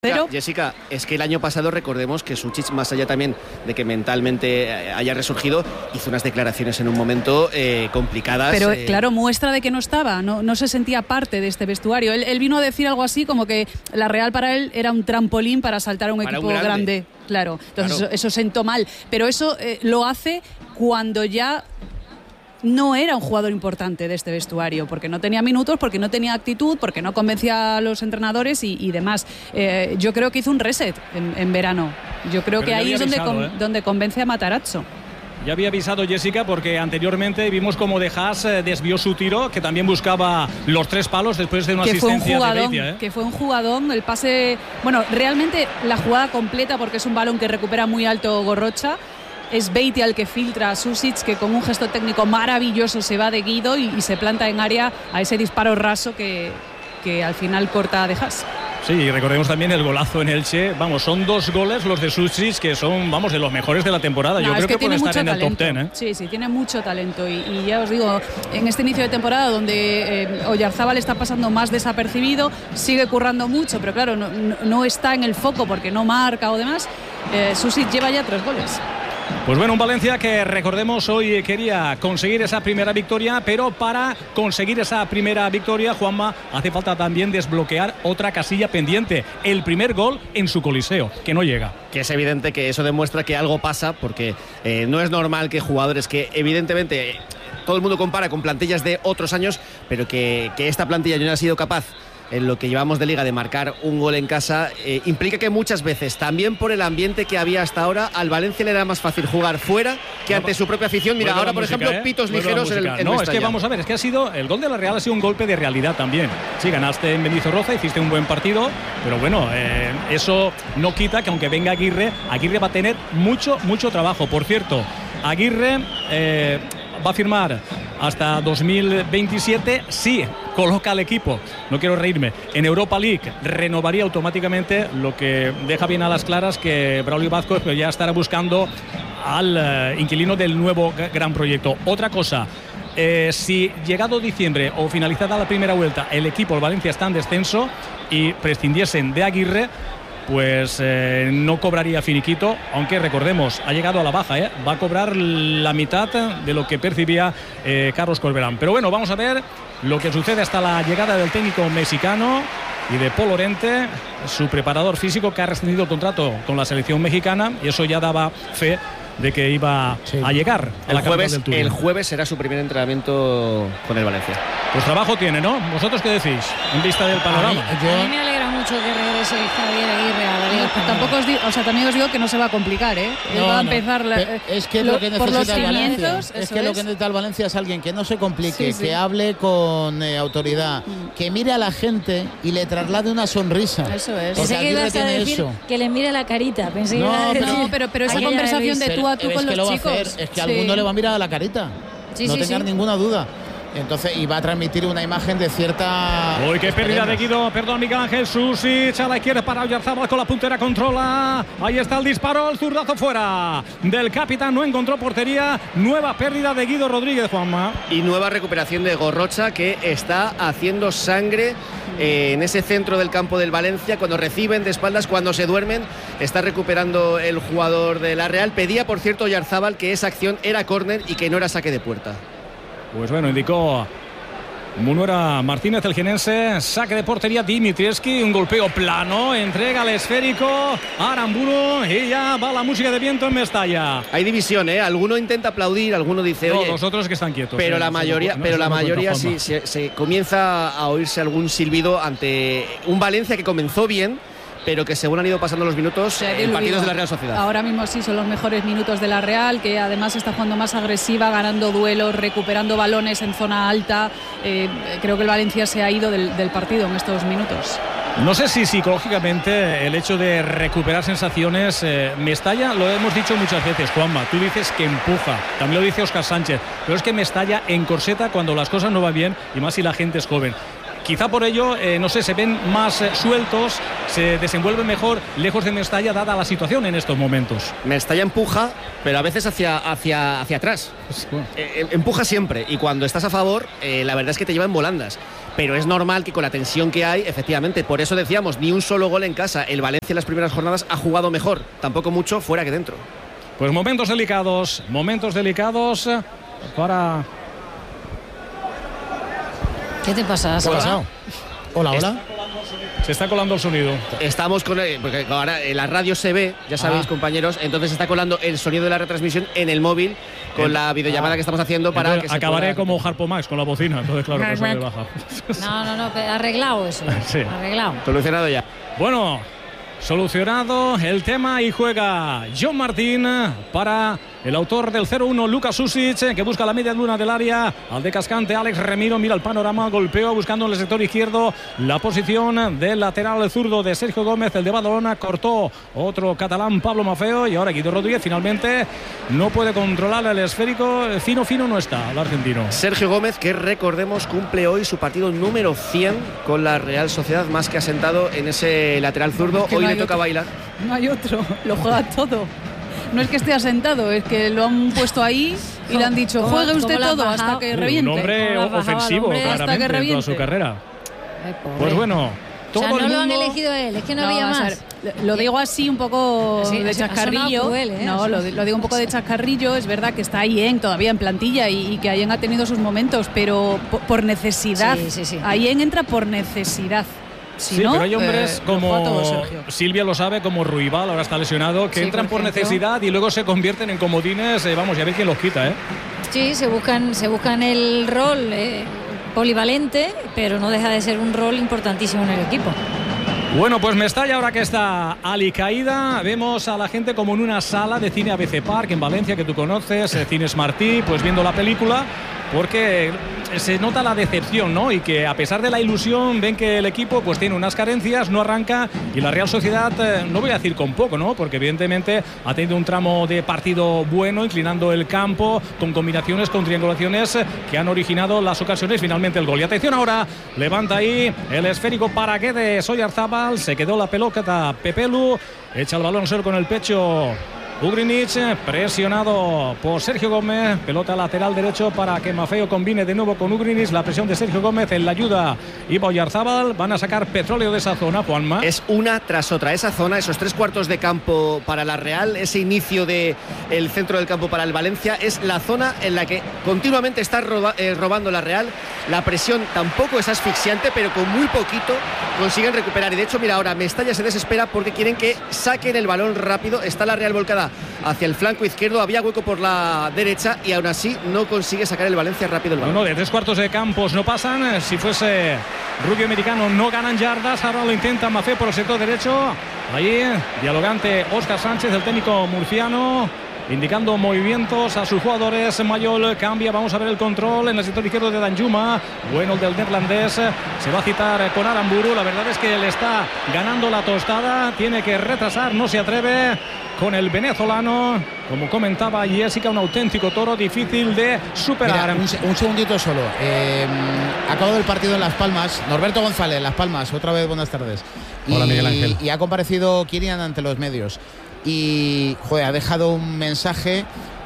Jessica, es que el año pasado recordemos que Sušić, más allá también de que mentalmente haya resurgido, hizo unas declaraciones en un momento complicadas. Pero claro, muestra de que no estaba, no se sentía parte de este vestuario. Él vino a decir algo así como que la Real para él era un trampolín para saltar a un equipo grande. Claro, entonces claro. Eso sentó mal. Pero eso lo hace cuando ya no era un jugador importante de este vestuario, porque no tenía minutos, porque no tenía actitud, porque no convencía a los entrenadores y demás. Yo creo que hizo un reset en verano. Yo creo que ahí es donde convence a Matarazzo. Ya había avisado Jessica porque anteriormente vimos como De Haas desvió su tiro, que también buscaba los 3 palos después de una asistencia de Beitia. Que fue un jugadón, el pase... Bueno, realmente la jugada completa, porque es un balón que recupera muy alto Gorrocha. Es Beitia el que filtra a Sušić, que con un gesto técnico maravilloso se va de Guido y se planta en área a ese disparo raso que al final corta a De Haas. Sí, y recordemos también el golazo en Elche. Vamos, son 2 goles los de Sušić que son, vamos, de los mejores de la temporada. Yo creo que puede estar en el top 10. Sí, tiene mucho talento y ya os digo, en este inicio de temporada donde Oyarzábal está pasando más desapercibido, sigue currando mucho, pero claro, no está en el foco porque no marca o demás. Sušić lleva ya 3 goles. Pues bueno, un Valencia que recordemos hoy quería conseguir esa primera victoria, pero para conseguir esa primera victoria, Juanma, hace falta también desbloquear otra casilla pendiente, el primer gol en su Coliseo, que no llega. Que es evidente que eso demuestra que algo pasa, porque no es normal que jugadores que evidentemente todo el mundo compara con plantillas de otros años, pero que esta plantilla no ha sido capaz en lo que llevamos de liga de marcar un gol en casa, implica que muchas veces, también por el ambiente que había hasta ahora, al Valencia le era más fácil jugar fuera que ante su propia afición. Mira, ahora por ejemplo pitos ligeros en No, es que vamos a ver, es que el gol de la Real ha sido un golpe de realidad también. Sí, ganaste en Mendizorroza, hiciste un buen partido, pero bueno, eso no quita que aunque venga Aguirre va a tener mucho trabajo. Por cierto, Aguirre va a firmar hasta 2027, sí, coloca al equipo, no quiero reírme, en Europa League, renovaría automáticamente, lo que deja bien a las claras que Braulio Vázquez ya estará buscando al inquilino del nuevo gran proyecto. Otra cosa, si llegado diciembre o finalizada la primera vuelta el equipo, el Valencia, está en descenso y prescindiesen de Aguirre, pues no cobraría finiquito, aunque recordemos, ha llegado a la baja, va a cobrar la mitad de lo que percibía Carlos Corberán. Pero bueno, vamos a ver lo que sucede hasta la llegada del técnico mexicano y de Paul Lorente, su preparador físico, que ha rescindido el contrato con la selección mexicana, y eso ya daba fe de que iba a llegar a la capital del Turia. El jueves será su primer entrenamiento con el Valencia. Pues trabajo tiene, ¿no? ¿Vosotros qué decís en vista del panorama? A mí me alegra mucho que regrese Javier Aguirre a la Liga. Tampoco también os digo que no se va a complicar, ¿eh? Va a empezar es que lo que necesita el Valencia lo que necesita el Valencia es alguien que no se complique, que hable con autoridad, que mire a la gente y le traslade una sonrisa. Eso es. Pensé que ibas a decir que le mire la carita. Pensé pero esa conversación de tú a tú con los chicos. Es que alguno le va a mirar a la carita. No tengas ninguna duda. Entonces, y va a transmitir una imagen de cierta... Uy, qué pérdida de Guido, perdón, Miguel Ángel. Sušić a la izquierda para Oyarzábal con la puntera, controla. Ahí está el disparo, el zurdazo fuera del capitán, no encontró portería. Nueva pérdida de Guido Rodríguez, Juanma. Y nueva recuperación de Gorrocha, que está haciendo sangre en ese centro del campo del Valencia. Cuando reciben de espaldas, cuando se duermen, está recuperando el jugador de la Real. Pedía, por cierto, Oyarzábal que esa acción era córner y que no era saque de puerta. Pues bueno, indicó Munuera Martínez, el jienense. Saque de portería Dimitrievski, un golpeo plano, entrega el esférico a Aramburu y ya va la música de viento en Mestalla. Hay división, alguno intenta aplaudir, alguno dice, oye, los otros que están quietos. Pero la mayoría, sí se comienza a oírse algún silbido ante un Valencia que comenzó bien, pero que según han ido pasando los minutos, partidos de la Real Sociedad. Ahora mismo sí son los mejores minutos de la Real, que además está jugando más agresiva, ganando duelos, recuperando balones en zona alta. Creo que el Valencia se ha ido del partido en estos minutos. No sé si psicológicamente el hecho de recuperar sensaciones, Mestalla, lo hemos dicho muchas veces, Juanma, tú dices que empuja, también lo dice Óscar Sánchez, pero es que Mestalla encorseta cuando las cosas no van bien, y más si la gente es joven. Quizá por ello, no sé, se ven más sueltos, se desenvuelven mejor lejos de Mestalla, dada la situación en estos momentos. Mestalla empuja, pero a veces hacia atrás. Empuja siempre, y cuando estás a favor, la verdad es que te lleva en volandas. pero es normal que con la tensión que hay, efectivamente, por eso decíamos, ni un solo gol en casa. El Valencia en las primeras jornadas ha jugado mejor, tampoco mucho fuera que dentro. Pues momentos delicados para... ¿Qué te pasa? ¿Qué ha pasado? Hola. Se está colando el sonido. Estamos con porque ahora en la radio se ve, ya sabéis, compañeros, entonces se está colando el sonido de la retransmisión en el móvil con la videollamada que estamos haciendo para entonces, que acabaré como Harpo Max con la bocina, entonces claro que eso me baja. No, arreglado eso. Sí. Arreglado. Solucionado ya. Bueno, solucionado el tema y juega John Martín para el autor del 0-1, Luka Susic, que busca la media luna del área. Al decascante Alex Remiro, mira el panorama, golpeó buscando en el sector izquierdo la posición del lateral zurdo de Sergio Gómez, el de Badalona, cortó otro catalán, Pablo Maffeo, y ahora Guido Rodríguez finalmente no puede controlar el esférico. Fino no está el argentino. Sergio Gómez, que recordemos cumple hoy su partido número 100 con la Real Sociedad, más que asentado en ese lateral zurdo. Hoy le toca bailar. No hay otro, lo juega todo. No es que esté asentado, es que lo han puesto ahí y le han dicho juegue usted todo hasta que reviente. Un hombre ofensivo, claramente, hasta que reviente en toda su carrera. Pues bueno, todo no el mundo... lo han elegido él, es que no había más. Lo digo así un poco sí, de chascarrillo. Cruel, No, lo digo un poco de chascarrillo. Es verdad que está Ayen todavía en plantilla y que Ayen ha tenido sus momentos, pero por necesidad. Sí. Ayen entra por necesidad. Sí, no, pero hay hombres como Silvia lo sabe, como Ruibal, ahora está lesionado, que entran por necesidad y luego se convierten en comodines. Vamos, ya ver quién los quita, ¿eh? Sí, se buscan el rol polivalente, pero no deja de ser un rol importantísimo en el equipo. Bueno, pues Mestalla, ahora que está alicaída, vemos a la gente como en una sala de cine ABC Park en Valencia, que tú conoces, Cines Martí, pues viendo la película, porque se nota la decepción, ¿no? Y que a pesar de la ilusión ven que el equipo pues tiene unas carencias, no arranca, y la Real Sociedad, no voy a decir con poco, ¿no? Porque evidentemente ha tenido un tramo de partido bueno, inclinando el campo, con combinaciones, con triangulaciones que han originado las ocasiones, finalmente el gol. Y atención ahora, levanta ahí el esférico para Guedes Oyarzábal, se quedó la pelota Pepelu, echa el balón solo con el pecho Ugrinic, presionado por Sergio Gómez, pelota lateral derecho para que Maffeo combine de nuevo con Ugrinic, la presión de Sergio Gómez en la ayuda y Oyarzábal, van a sacar petróleo de esa zona, Juanma. Es una tras otra, esa zona, esos 3/4 de campo para la Real, ese inicio del centro del campo para el Valencia, es la zona en la que continuamente está robando la Real, la presión tampoco es asfixiante, pero con muy poquito consiguen recuperar, y de hecho mira ahora Mestalla se desespera porque quieren que saquen el balón rápido, está la Real volcada hacia el flanco izquierdo, había hueco por la derecha y aún así no consigue sacar el Valencia rápido el balón. No, de 3/4 de campos no pasan, si fuese rugby americano no ganan yardas, ahora lo intenta Maffeo por el sector derecho, ahí dialogante Óscar Sánchez, el técnico murciano, indicando movimientos a sus jugadores. Mayol cambia, vamos a ver el control en el sector izquierdo de Danjuma, bueno el del neerlandés, se va a citar con Aramburu, la verdad es que le está ganando la tostada, tiene que retrasar, no se atreve con el venezolano, como comentaba Jessica, un auténtico toro difícil de superar. Mira, un segundito solo, acabado el partido en Las Palmas, Norberto González, Las Palmas, otra vez buenas tardes. Hola Miguel Ángel. Y ha comparecido Kirian ante los medios y ha dejado un mensaje,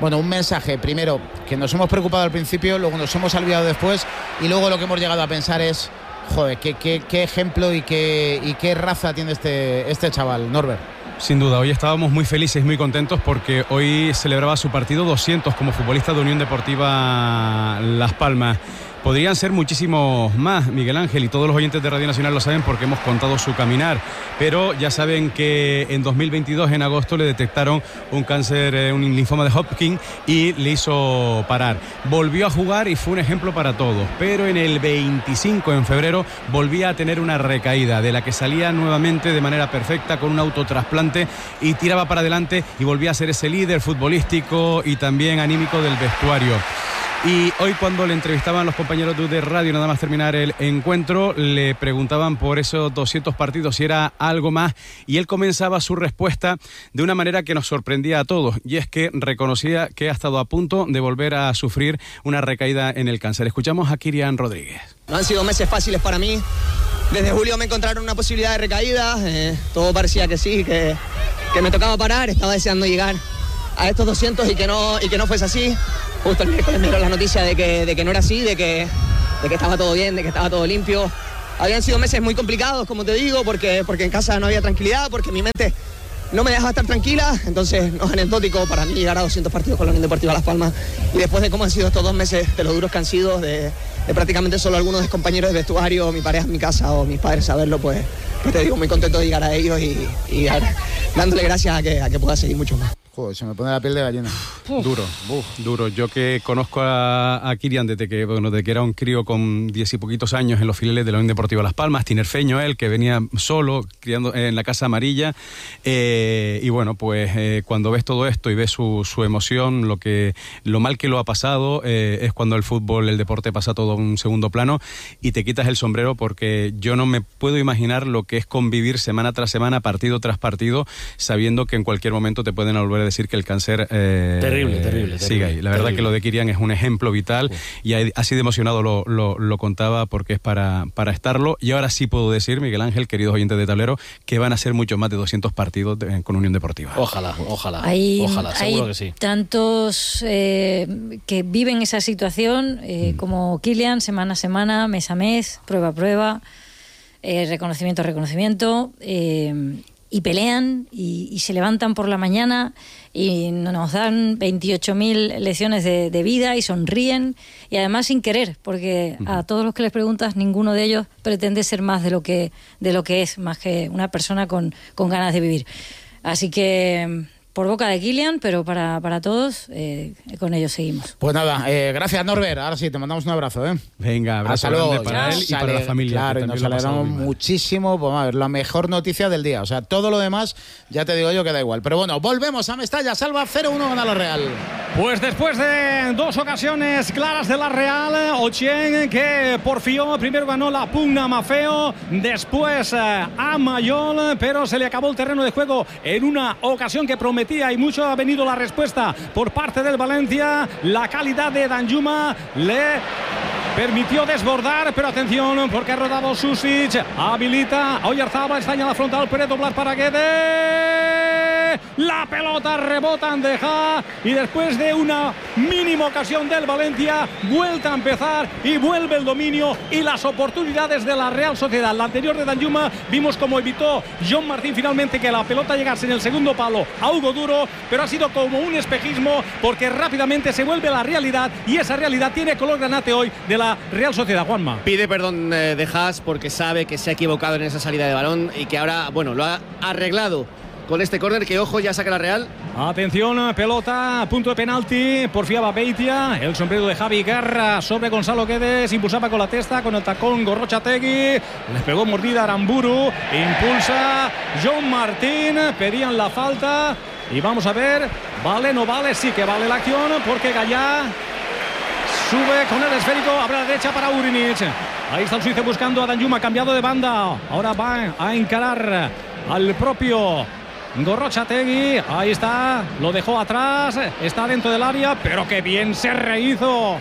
primero que nos hemos preocupado al principio, luego nos hemos olvidado después, y luego lo que hemos llegado a pensar es qué ejemplo y qué raza tiene este chaval, Norbert. Sin duda, hoy estábamos muy felices, muy contentos porque hoy celebraba su partido 200 como futbolista de Unión Deportiva Las Palmas. Podrían ser muchísimos más, Miguel Ángel, y todos los oyentes de Radio Nacional lo saben porque hemos contado su caminar, pero ya saben que en 2022, en agosto, le detectaron un cáncer, un linfoma de Hodgkin, y le hizo parar. Volvió a jugar y fue un ejemplo para todos, pero en el 25, en febrero, volvía a tener una recaída de la que salía nuevamente de manera perfecta con un autotrasplante y tiraba para adelante y volvía a ser ese líder futbolístico y también anímico del vestuario. Y hoy, cuando le entrevistaban los compañeros de Radio, nada más terminar el encuentro, le preguntaban por esos 200 partidos si era algo más, y él comenzaba su respuesta de una manera que nos sorprendía a todos, y es que reconocía que ha estado a punto de volver a sufrir una recaída en el cáncer. Escuchamos a Kirian Rodríguez. No han sido meses fáciles para mí. Desde julio me encontraron una posibilidad de recaída, todo parecía que sí, que me tocaba parar, estaba deseando llegar a estos 200 y que no fuese así. Justo el miércoles me dieron la noticia de que no era así, de que de que estaba todo bien, de que estaba todo limpio. Habían sido meses muy complicados, como te digo, porque en casa no había tranquilidad, porque mi mente no me dejaba estar tranquila. Entonces no es anecdótico para mí llegar a 200 partidos con la Unión Deportiva Las Palmas, y después de cómo han sido estos 2 meses, de lo duros que han sido, de prácticamente solo algunos de compañeros de vestuario, mi pareja en mi casa o mis padres saberlo, pues te digo, muy contento de llegar a ellos y dándole gracias a que pueda seguir mucho más. Joder, se me pone la piel de gallina. Duro. Yo que conozco a Kilian desde que era un crío con 10 y poquitos años en los filiales de la Unión Deportiva Las Palmas, tinerfeño él, que venía solo, criando en la Casa Amarilla. Y bueno, pues cuando ves todo esto y ves su emoción, lo mal que lo ha pasado, es cuando el fútbol, el deporte pasa todo a un segundo plano y te quitas el sombrero, porque yo no me puedo imaginar lo que es convivir semana tras semana, partido tras partido, sabiendo que en cualquier momento te pueden volver a decir que el cáncer terrible sigue ahí. La verdad que lo de Kilian es un ejemplo vital y así de emocionado lo contaba, porque es para estarlo. Y ahora sí puedo decir, Miguel Ángel, queridos oyentes de Tablero, que van a ser mucho más de 200 partidos con Unión Deportiva. Ojalá, seguro que sí. Tantos que viven esa situación como Kilian, semana a semana, mes a mes, prueba a prueba, reconocimiento a reconocimiento, y pelean y se levantan por la mañana y nos dan 28.000 lecciones de vida y sonríen, y además sin querer, porque a todos los que les preguntas, ninguno de ellos pretende ser más de lo que es, más que una persona con ganas de vivir. Así que por boca de Kilian, pero para todos, con ellos seguimos. Pues nada, gracias, Norbert. Ahora sí, te mandamos un abrazo. Venga, abrazo grande para él y para la familia. Claro, y nos alegramos muchísimo. Pues a ver, la mejor noticia del día. O sea, todo lo demás, ya te digo yo que da igual. Pero bueno, volvemos a Mestalla. Salva 0-1, gana la Real. Pues después de 2 ocasiones claras de la Real, Ochien, que porfió, primero ganó la pugna a Mafeo, después a Mayol, pero se le acabó el terreno de juego en una ocasión que prometía, y mucho ha venido la respuesta por parte del Valencia. La calidad de Danjuma le permitió desbordar, pero atención, porque ha rodado Susic, habilita a Oyarzabal, está en la frontal, puede doblar para Guede. La pelota rebota en Deja, y después de una mínima ocasión del Valencia, vuelta a empezar y vuelve el dominio y las oportunidades de la Real Sociedad. La anterior de Danjuma, vimos cómo evitó John Martín finalmente que la pelota llegase en el segundo palo a Hugo Duro, pero ha sido como un espejismo, porque rápidamente se vuelve la realidad, y esa realidad tiene color granate hoy de la Real Sociedad. Juanma pide perdón de Haas, porque sabe que se ha equivocado en esa salida de balón y que ahora, bueno, lo ha arreglado con este córner, que ojo, ya saca la Real. Atención, pelota, punto de penalti, porfiaba Beitia, el sombrero de Javi Guerra sobre Gonzalo Guedes, impulsaba con la testa, con el tacón Gorrochategui, les pegó mordida Aramburu, impulsa John Martín, pedían la falta y vamos a ver, ¿vale, no vale? Sí que vale la acción, porque Gallá sube con el esférico, abre a la derecha para Urinic. Ahí está el suizo buscando a Danjuma, cambiado de banda, ahora va a encarar al propio Gorrochategui, ahí está, lo dejó atrás, está dentro del área, pero qué bien se rehizo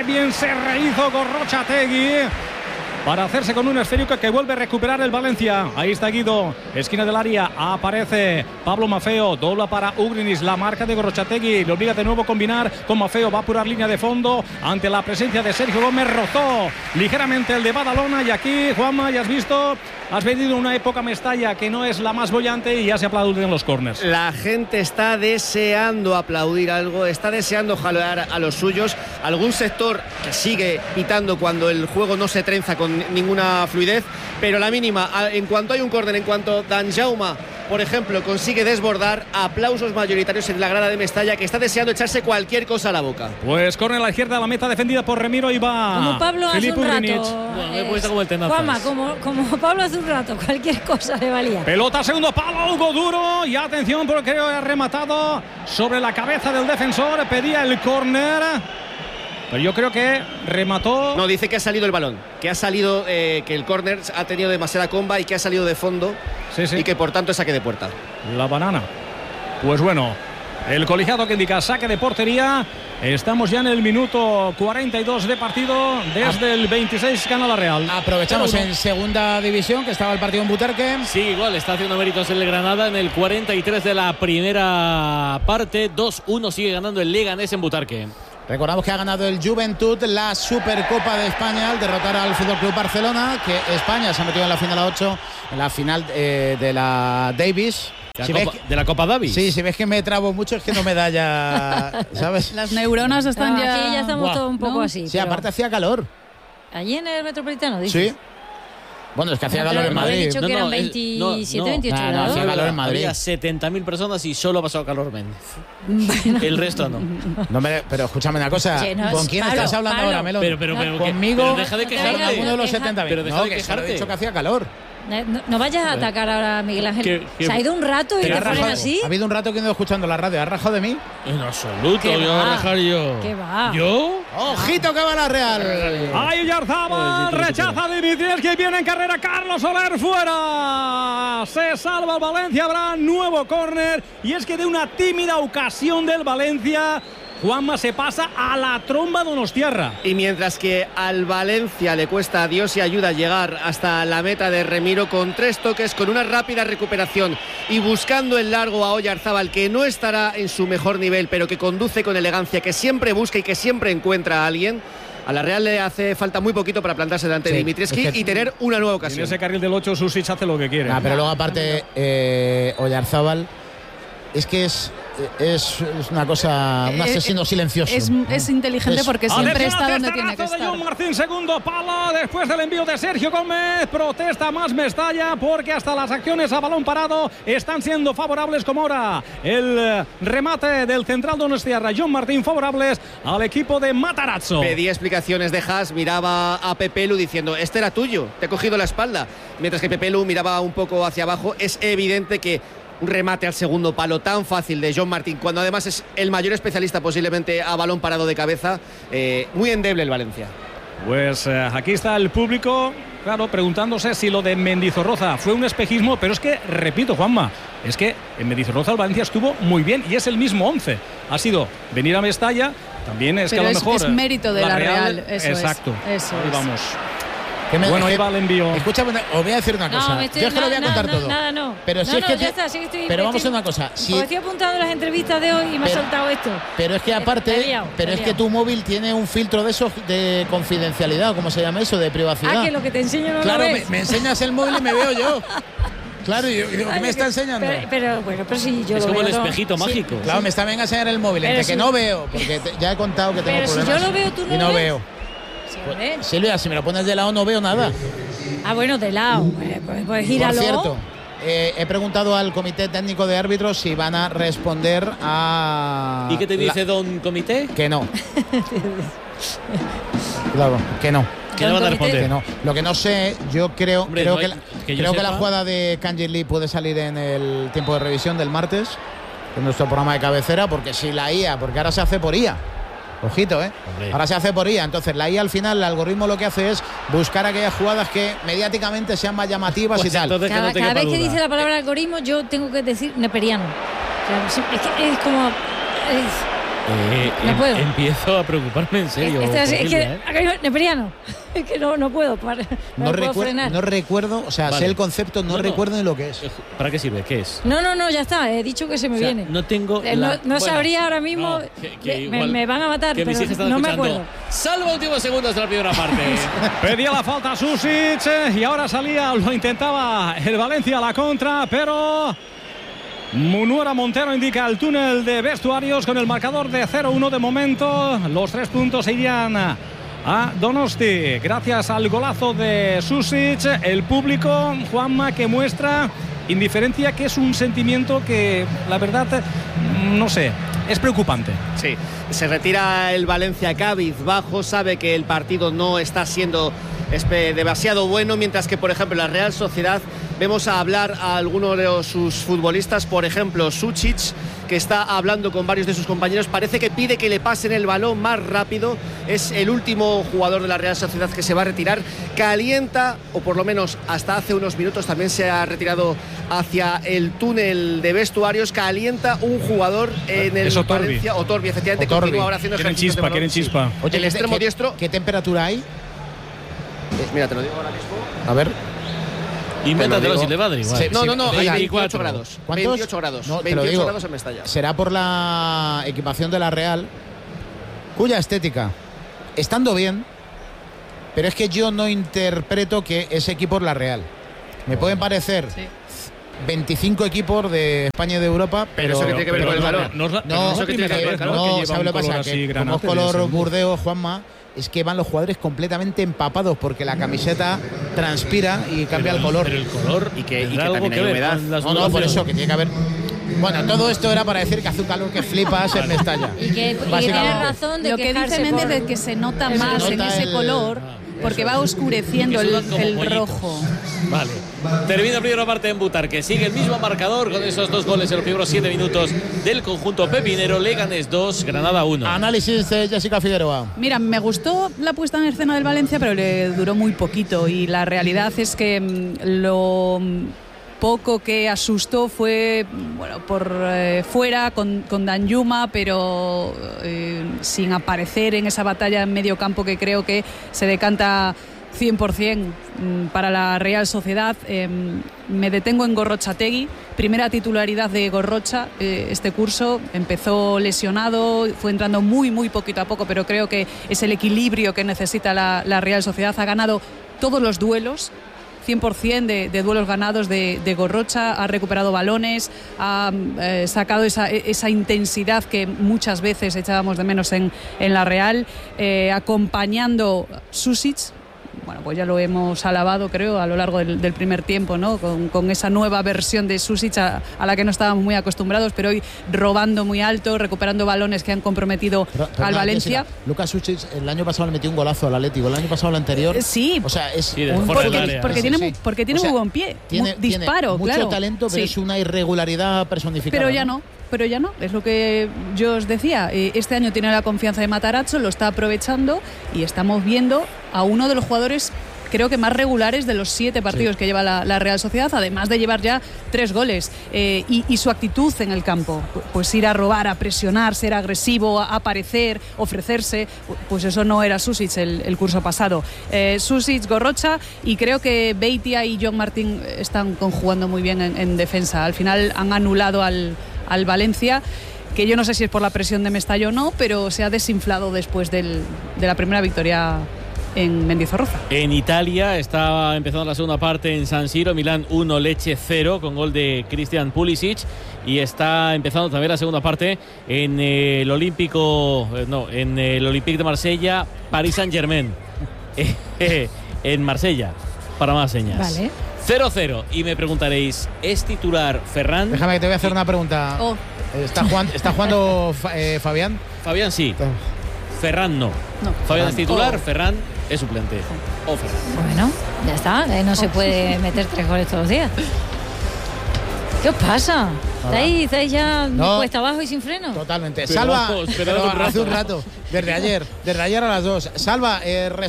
Gorrochategui para hacerse con un esférico que vuelve a recuperar el Valencia. Ahí está Guido, esquina del área, aparece Pablo Mafeo, dobla para Ugrinis, la marca de Gorrochategui, le obliga de nuevo a combinar con Mafeo, va a apurar línea de fondo ante la presencia de Sergio Gómez, rozó ligeramente el de Badalona, y aquí, Juanma, ya has visto, has venido una época Mestalla que no es la más bollante y ya se aplauden en los córners. La gente está deseando aplaudir algo, está deseando jalear a los suyos, algún sector que sigue pitando cuando el juego no se trenza con ninguna fluidez, pero la mínima, en cuanto hay un córner, en cuanto Danjuma, por ejemplo, consigue desbordar, aplausos mayoritarios en la grada de Mestalla, que está deseando echarse cualquier cosa a la boca. Pues córner a la izquierda, la meta defendida por Remiro, y va como Pablo hace un rato, bueno, me he puesto como el tenazas. Juanma, como Pablo hace un rato, cualquier cosa le valía. Pelota, segundo palo, Hugo Duro, y atención, porque creo que ha rematado sobre la cabeza del defensor, pedía el córner, pero yo creo que remató. No, dice que ha salido el balón, que ha salido, que el córner ha tenido demasiada comba y que ha salido de fondo, sí. Y que por tanto es saque de puerta. La banana. Pues bueno, el colegiado que indica saque de portería. Estamos ya en el minuto 42 de partido. Desde el 26 gana la Real. Aprovechamos en segunda división, que estaba el partido en Butarque. Sí, igual está haciendo méritos el Granada en el 43 de la primera parte. 2-1 sigue ganando el Leganés en Butarque. Recordamos que ha ganado el Juventud la Supercopa de España al derrotar al Fútbol Club Barcelona, que España se ha metido en la final a 8, en la final de la Davis. ¿De la Copa Davis? Sí, si ves que me trabo mucho es que no me da ya, ¿sabes? Las neuronas están ya... Aquí ya estamos todos un poco así. Sí, aparte hacía calor. ¿Allí en el Metropolitano, dices? Sí. Bueno, es que hacía calor en Me Madrid. habéis dicho que eran 27, 28 grados. Hacía calor en Madrid. Había 70.000 personas y solo ha pasado calor Méndez. El resto no. Pero escúchame una cosa. ¿Con quién estás hablando ahora, Melón? Pero conmigo. Pero deja de quejarte. Con alguno de los 70.000. Pero deja de quejarte. He dicho que hacía calor. No vayas a atacar ahora a Miguel Ángel. Se ha ido un rato y te ponen así. Ha habido un rato que no he escuchando la radio. ¿Has rajado de mí? En absoluto, voy a rajar yo. ¿Qué va? ¿Yo? ¡Ojito que va la Real! ¡Ay, Oyarzabal! Rechaza a Dimitrievski, que viene en carrera Carlos Soler fuera. Se salva el Valencia, habrá nuevo córner. Y es que de una tímida ocasión del Valencia, Juanma se pasa a la tromba donostiarra. Y mientras que al Valencia le cuesta a Dios y ayuda a llegar hasta la meta de Remiro con 3 toques, con una rápida recuperación y buscando el largo a Oyarzábal, que no estará en su mejor nivel, pero que conduce con elegancia, que siempre busca y que siempre encuentra a alguien. A la Real le hace falta muy poquito para plantarse delante de Dimitrievski y tener una nueva ocasión. En ese carril del 8 Susic hace lo que quiere. Pero luego aparte Oyarzábal es que es una cosa, un asesino silencioso. Es inteligente porque siempre está donde tiene que estar. De John Martín, segundo palo, después del envío de Sergio Gómez. Protesta más Mestalla porque hasta las acciones a balón parado están siendo favorables, como ahora el remate del central donostiarra John Martín, favorables al equipo de Matarazzo. Pedía explicaciones de Haas, miraba a Pepelu diciendo: este era tuyo, te he cogido la espalda. Mientras que Pepelu miraba un poco hacia abajo. Es evidente que un remate al segundo palo tan fácil de John Martín, cuando además es el mayor especialista posiblemente a balón parado de cabeza, muy endeble el Valencia. Pues aquí está el público, claro, preguntándose si lo de Mendizorroza fue un espejismo, pero es que, repito, Juanma, es que en Mendizorroza el Valencia estuvo muy bien y es el mismo 11. Ha sido venir a Mestalla, también es pero que a lo mejor es mérito de la Real, eso exacto. Eso ahí vamos. Bueno, ahí va el envío. Escúchame, os voy a decir una cosa. Yo es que lo voy a contar todo. Pero si es que ya está, sí que estoy. Pero vamos a una cosa. Porque estoy apuntando las entrevistas de hoy y me ha soltado esto. Pero es que aparte, es que tu móvil tiene un filtro de esos de confidencialidad, ¿cómo se llama eso? De privacidad. Que lo que te enseño no claro, lo ves. me enseñas el móvil y me veo yo. Claro, y digo, ¿qué me está enseñando? Pero sí, yo es lo como veo el espejito mágico. Claro, me está venga a enseñar el móvil, entre que no veo, porque ya he contado que tengo problemas. Pero si yo lo veo, tú no y no ves. veo. Silvia, si me lo pones de lado no veo nada. Bueno, de lado. Pues gíralo. Por cierto, he preguntado al comité técnico de árbitros si van a responder a... ¿Y qué te dice don comité? Que no. Claro, que no. ¿Qué le van a responder? Que no. Lo que no sé, yo creo que la jugada de Kanji Lee puede salir en el tiempo de revisión del martes, en nuestro programa de cabecera, porque si la IA, porque ahora se hace por IA. Ojito, Hombre. Ahora se hace por IA. Entonces la IA al final, el algoritmo lo que hace es buscar aquellas jugadas que mediáticamente sean más llamativas y tal. Cada vez que dice la palabra algoritmo, yo tengo que decir neperiano. O sea, es como... no puedo. Empiezo a preocuparme en serio. Neperiano. Es que no puedo parar. No puedo frenar. No recuerdo, o sea, sé el concepto, no recuerdo ni lo que es. ¿Para qué sirve? ¿Qué es? No, ya está. He dicho que se me viene. No tengo. No sabría ahora mismo. Me van a matar, pero no me acuerdo. Salva últimos segundos de la primera parte. Pedía la falta Susic y ahora salía, lo intentaba el Valencia a la contra, pero Munuera Montero indica el túnel de vestuarios con el marcador de 0-1 de momento. Los 3 puntos irían a Donosti gracias al golazo de Susic. El público, Juanma, que muestra indiferencia, que es un sentimiento que la verdad no sé, es preocupante. Sí, se retira el Valencia cabizbajo, sabe que el partido no está siendo demasiado bueno, mientras que por ejemplo la Real Sociedad vemos a hablar a algunos de sus futbolistas, por ejemplo Susic, que está hablando con varios de sus compañeros, parece que pide que le pasen el balón más rápido. Es el último jugador de la Real Sociedad que se va a retirar. Calienta, o por lo menos hasta hace unos minutos también se ha retirado hacia el túnel de vestuarios. Calienta un jugador en el Valencia, Otorbi, efectivamente, continúa ahora haciendo ejercicios. Quieren chispa. Oye, el extremo diestro. ¿Qué temperatura hay? Mira, te lo digo ahora mismo. A ver. Invéntatelo si le va a dar igual. Sí, no, hay 28 24 grados. ¿Cuántos? 28 grados. No, 28 grados en Mestalla. Será por la equipación de la Real. cuya estética, estando bien, pero es que yo no interpreto que ese equipo es la Real. Me pueden parecer 25 equipos de España y de Europa, pero eso que tiene que ver con el valor. No, ¿sabe lo que pasa? Que como color Burdeos, Juanma, es que van los jugadores completamente empapados porque la camiseta transpira y cambia el color. Pero el color y que también hay humedad. No, por eso que tiene que haber. Bueno, todo esto era para decir que hace un calor que flipas en Mestalla. Y que tiene razón de lo que dice Méndez es que se nota más en ese color. Porque va oscureciendo el rojo. Vale. Termina la primera parte en Butarque. Sigue el mismo marcador con esos 2 goles en los primeros 7 minutos del conjunto pepinero. Leganés 2, Granada 1. Análisis de Jessica Figueroa. Mira, me gustó la puesta en escena del Valencia, pero le duró muy poquito. Y la realidad es que lo poco que asustó fue por fuera con Danjuma, pero sin aparecer en esa batalla en medio campo que creo que se decanta 100% para la Real Sociedad. Me detengo en Gorrotxategi, primera titularidad de Gorrocha este curso. Empezó lesionado, fue entrando muy poquito a poco, pero creo que es el equilibrio que necesita la Real Sociedad. Ha ganado todos los duelos, 100% de duelos ganados de Gorrocha, ha recuperado balones, ha sacado esa intensidad que muchas veces echábamos de menos en la Real, acompañando Susic. Bueno, pues ya lo hemos alabado, creo, a lo largo del primer tiempo, ¿no? Con esa nueva versión de Susic a la que no estábamos muy acostumbrados, pero hoy robando muy alto, recuperando balones que han comprometido al Valencia. Jessica, Lucas Susic el año pasado le metió un golazo al Atlético, el año pasado el anterior. Sí, o sea, es porque tiene muy buen pie, disparo, mucho claro. Talento, pero es una irregularidad personificada. Pero ya no, es lo que yo os decía. Este año tiene la confianza de Matarazzo, lo está aprovechando y estamos viendo a uno de los jugadores, creo que más regulares de los 7 partidos que lleva la Real Sociedad, además de llevar ya 3 goles. Y su actitud en el campo, pues ir a robar, a presionar, ser agresivo, a aparecer, ofrecerse, pues eso no era Susic el curso pasado. Susic, Gorrocha, y creo que Beitia y John Martín están conjugando muy bien en defensa. Al final han anulado al Valencia, que yo no sé si es por la presión de Mestalla o no, pero se ha desinflado después de la primera victoria en Mendizorroza. En Italia está empezando la segunda parte en San Siro, Milán 1, Lecce 0, con gol de Christian Pulisic, y está empezando también la segunda parte en el Olympique de Marsella, Paris Saint-Germain en Marsella, para más señas. Vale. 0-0, y me preguntaréis, ¿es titular Ferran? Déjame que te voy a hacer una pregunta. ¿Está jugando Fabián? Fabián sí. Ferran no. Fabián es titular, Ferran es suplente. Ferran. Bueno, ya está. No se puede meter 3 goles todos los días. ¿Qué os pasa? ¿Estáis ya cuesta abajo y sin freno? Totalmente. Pero Salva, hace un rato. Desde ayer a las 2. Salva,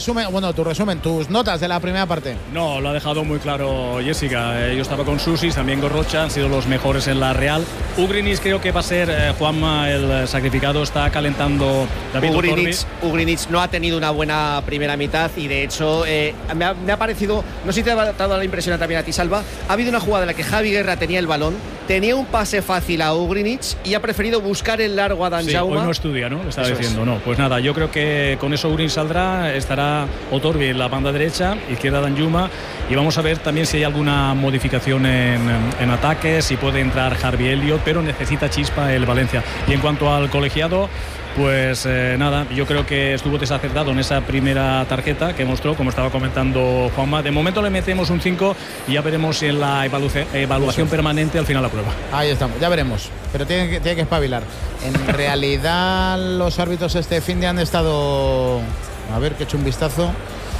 tus notas de la primera parte. No, lo ha dejado muy claro Jessica. Yo estaba con Susic, también Gorrocha, han sido los mejores en la Real. Ugrinic creo que va a ser, Juanma, el sacrificado, está calentando David Ugrinic no ha tenido una buena primera mitad y de hecho me ha parecido, no sé si te ha dado la impresión también a ti, Salva, ha habido una jugada en la que Javi Guerra tenía el balón, tenía un pase fácil a Ugrinic y ha preferido buscar el largo a Danjuma. Hoy no estudia, ¿no? Le estaba diciendo, no. Pues nada, yo creo que con eso Ugrinic saldrá, estará Otorbi en la banda derecha, izquierda Danjuma, y vamos a ver también si hay alguna modificación en ataque, si puede entrar Harvey Elliott, pero necesita chispa el Valencia. Y en cuanto al colegiado, pues nada, yo creo que estuvo desacertado en esa primera tarjeta que mostró, como estaba comentando Juanma. De momento le metemos un 5 y ya veremos si en la evaluación permanente al final la prueba. Ahí estamos, ya veremos, pero tiene que espabilar. En realidad los árbitros este fin de han estado, a ver, que he hecho un vistazo.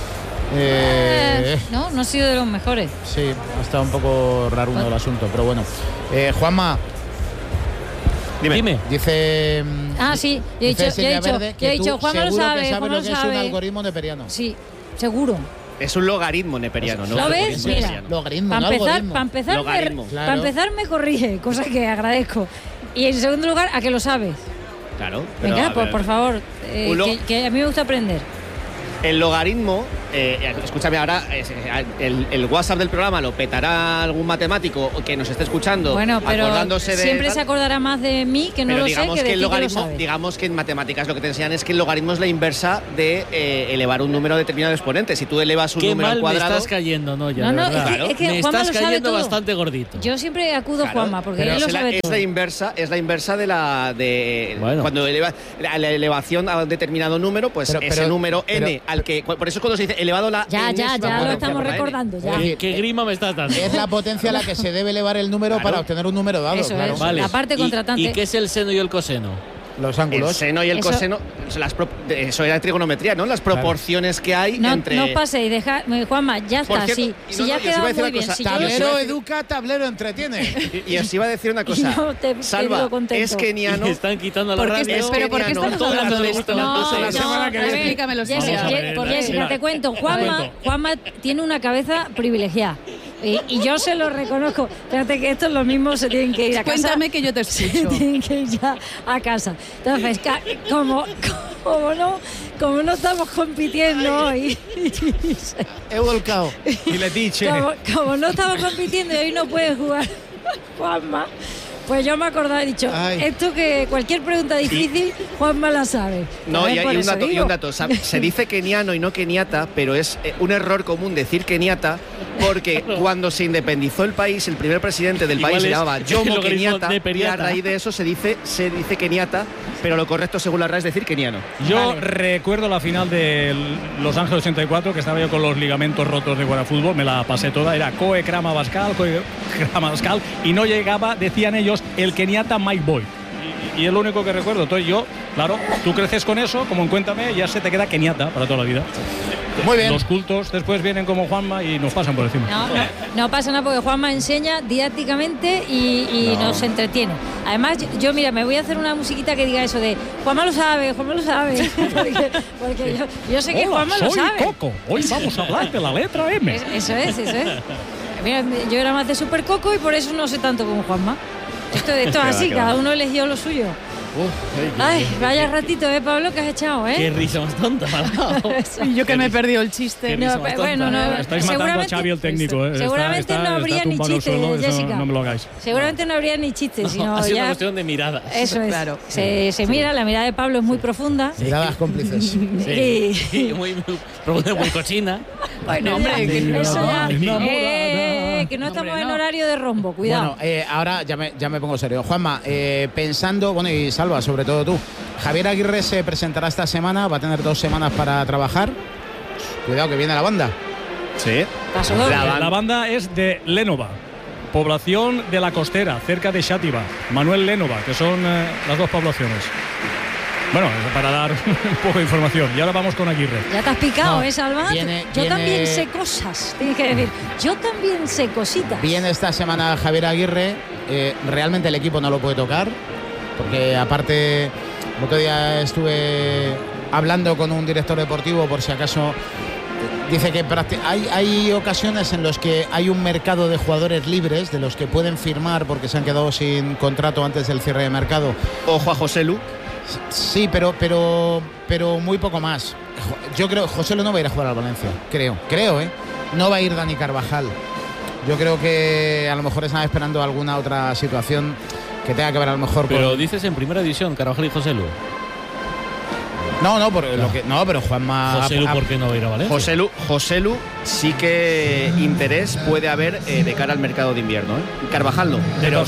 No ha sido de los mejores. Sí, ha estado un poco raro el asunto, pero bueno. Juanma, Dime. Dice. Sí, yo he dicho, Juanma lo sabe. Juanma lo sabe. Es un algoritmo neperiano. Sí, seguro. Es un logaritmo neperiano, ¿no? ¿Lo ves? Mira, logaritmo, para empezar me corrige, cosa que agradezco. Y en segundo lugar, a que lo sabes. Claro. Venga, por favor, que a mí me gusta aprender. El logaritmo, escúchame ahora, el WhatsApp del programa lo petará algún matemático que nos esté escuchando, bueno, pero acordándose de siempre se acordará más de mí que no pero lo digamos sé que que el logaritmo, lo digamos que en matemáticas lo que te enseñan es que el logaritmo es la inversa de elevar un número determinado de exponentes. Si tú elevas un número al cuadrado, me estás cayendo, ¿no? Ya, no, claro. es que me Juanma estás lo sabe cayendo todo. bastante gordito. Yo siempre acudo a Juanma porque él lo sabe todo. Es la inversa de cuando eleva la elevación a un determinado número, pues ese número n al que, por eso cuando se dice elevado la ya lo estamos recordando ya. ¿Qué grima me estás dando? Es la potencia a la que se debe elevar el número para obtener un número dado. Eso claro. es. Vale. La parte contratante. ¿Y qué es el seno y el coseno? Los ángulos. El seno y el coseno, eso era trigonometría, ¿no? Las proporciones que hay entre. No paséis, Juanma, ya está. Si ya quedado muy bien. Tablero educa, tablero entretiene. Y os iba a decir una cosa. Salva, es keniano. Me están quitando la radio. ¿Pero por qué estamos hablando de esto? Explícamelo. Jessica, te cuento. Juanma tiene una cabeza privilegiada. Y yo se lo reconozco. Fíjate que estos los mismos se tienen que ir a casa. Cuéntame que yo te escucho. Tienen que ir ya a casa. Entonces, como no estamos compitiendo hoy. He volcado. Y le dice. Como no estamos compitiendo y hoy no puede jugar Juanma, pues yo me acordaba, he dicho, esto que cualquier pregunta difícil, Juanma la sabe. No, y un dato. Se dice keniano y no keniata, pero es un error común decir keniata, porque cuando se independizó el país, el primer presidente del país se llamaba Jomo Kenyatta, y a raíz de eso se dice keniata, pero lo correcto según la RAE es decir keniano. Yo recuerdo la final de Los Ángeles 84, que estaba yo con los ligamentos rotos de jugar a fútbol, me la pasé toda, era Coe Krama Bascal, y no llegaba, decían ellos, el keniata Mike Boyd. Y es lo único que recuerdo. Entonces yo, claro, tú creces con eso, como en Cuéntame, ya se te queda keniata para toda la vida. Muy bien. Los cultos después vienen como Juanma y nos pasan por encima. No pasa nada porque Juanma enseña didácticamente y nos entretiene. Además, yo mira, me voy a hacer una musiquita que diga eso de Juanma lo sabe. porque yo sé que Juanma lo sabe. Soy Coco. Hoy vamos a hablar de la letra M. Eso es. Mira, yo era más de Super Coco y por eso no sé tanto como Juanma. Esto es así, cada uno eligió lo suyo. Ay, vaya ratito, Pablo, que has echado, Qué risa más tonta. Y yo que me he perdido el chiste. Estáis matando a Xavi el técnico. Seguramente no habría ni chistes, Jessica. No me lo hagáis. Seguramente no habría ni chistes, sino ha sido ya una cuestión de miradas. Eso es. Claro. Se mira, la mirada de Pablo es muy profunda. Miradas cómplices. Sí, muy cochina. Bueno, hombre, que no estamos en horario de rombo, cuidado. Bueno, ahora ya me pongo serio. Juanma, pensando, bueno, y Salva, sobre todo tú, Javier Aguirre se presentará esta semana, va a tener 2 semanas para trabajar. Cuidado que viene la banda. Sí. La banda es de Lénova, población de la Costera, cerca de Xàtiva. Manuel Lénova, que son las 2 poblaciones. Bueno, para dar un poco de información. Y ahora vamos con Aguirre. Ya te has picado, Salva. Yo también sé cosas, tienes que decir. Yo también sé cositas. Viene esta semana Javier Aguirre. Realmente el equipo no lo puede tocar, porque aparte, el otro día estuve hablando con un director deportivo, por si acaso. Dice que hay ocasiones en las que hay un mercado de jugadores libres, de los que pueden firmar porque se han quedado sin contrato antes del cierre de mercado. Ojo a Joselu. Sí, pero muy poco más. Yo creo que Joselu no va a ir a jugar al Valencia. Creo, no va a ir Dani Carvajal. Yo creo que a lo mejor están esperando alguna otra situación que tenga que ver a lo mejor con... Pero dices en primera división, Carvajal y Joselu. Pero Juanma... Joselu, ¿por qué no va a ir a Valencia? Joselu sí que interés puede haber de cara al mercado de invierno. Carvajal no. Pero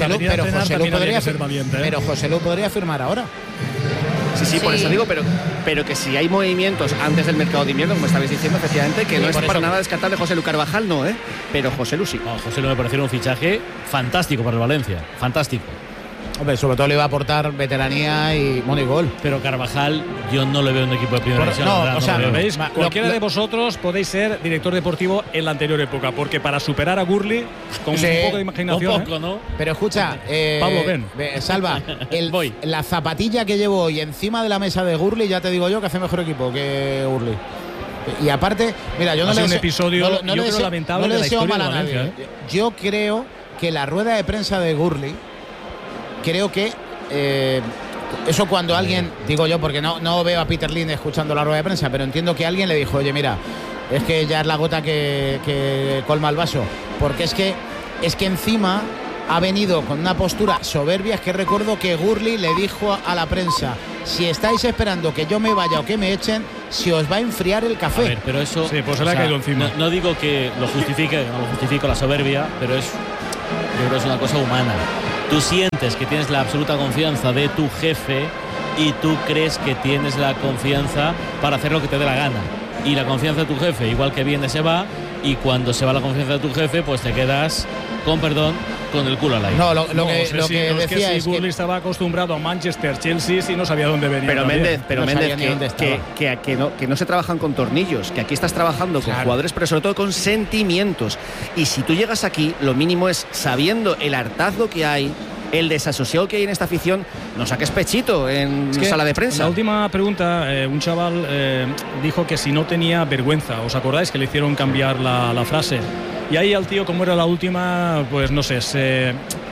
Joselu podría firmar ahora. Sí, por eso digo, pero que si hay movimientos antes del mercado de invierno, como estabais diciendo, efectivamente, que no es para nada descartable Joselu. Carvajal no, pero Joselu sí. Joselu me pareció un fichaje fantástico para el Valencia, fantástico. Hombre, sobre todo le va a aportar veteranía y gol. Pero Carvajal, yo no le veo en un equipo de primera división. ¿Veis? Cualquiera de vosotros podéis ser director deportivo en la anterior época, porque para superar a Gurley, con un poco de imaginación. Un poco, ¿no? Pero escucha, Pablo, ven. Salva, la zapatilla que llevo hoy encima de la mesa de Gurley, ya te digo yo que hace mejor equipo que Gurley. Y aparte, mira, yo no le deseo un episodio no le deseo, lamentable no le de la deseo historia mal a de Valencia. nadie. Yo creo que la rueda de prensa de Gurley, creo que Eso cuando alguien, digo yo, porque no veo a Peter Lim escuchando la rueda de prensa, pero entiendo que alguien le dijo, oye, mira, es que ya es la gota que colma el vaso, porque es que encima ha venido con una postura soberbia. Es que recuerdo que Gurley le dijo a la prensa, si estáis esperando que yo me vaya o que me echen, se os va a enfriar el café. A ver, pero eso, sí, pues se le ha caído encima. No digo que lo justifique, no lo justifico la soberbia, pero yo creo que es una cosa humana. Tú sientes que tienes la absoluta confianza de tu jefe y tú crees que tienes la confianza para hacer lo que te dé la gana. Y la confianza de tu jefe, igual que viene, se va, y cuando se va la confianza de tu jefe, pues te quedas, con perdón, con el culo al aire. No, lo que decía es que Gurley estaba acostumbrado a Manchester, Chelsea, y no sabía dónde venía. Pero también. Méndez, que no se trabajan con tornillos, que aquí estás trabajando con jugadores, pero sobre todo con sentimientos. Y si tú llegas aquí, lo mínimo es, sabiendo el hartazgo que hay, el desasosiego que hay en esta afición, no saques pechito en sala de prensa. La última pregunta, un chaval dijo que si no tenía vergüenza. ¿Os acordáis que le hicieron cambiar la frase? Y ahí al tío, como era la última, pues no sé, se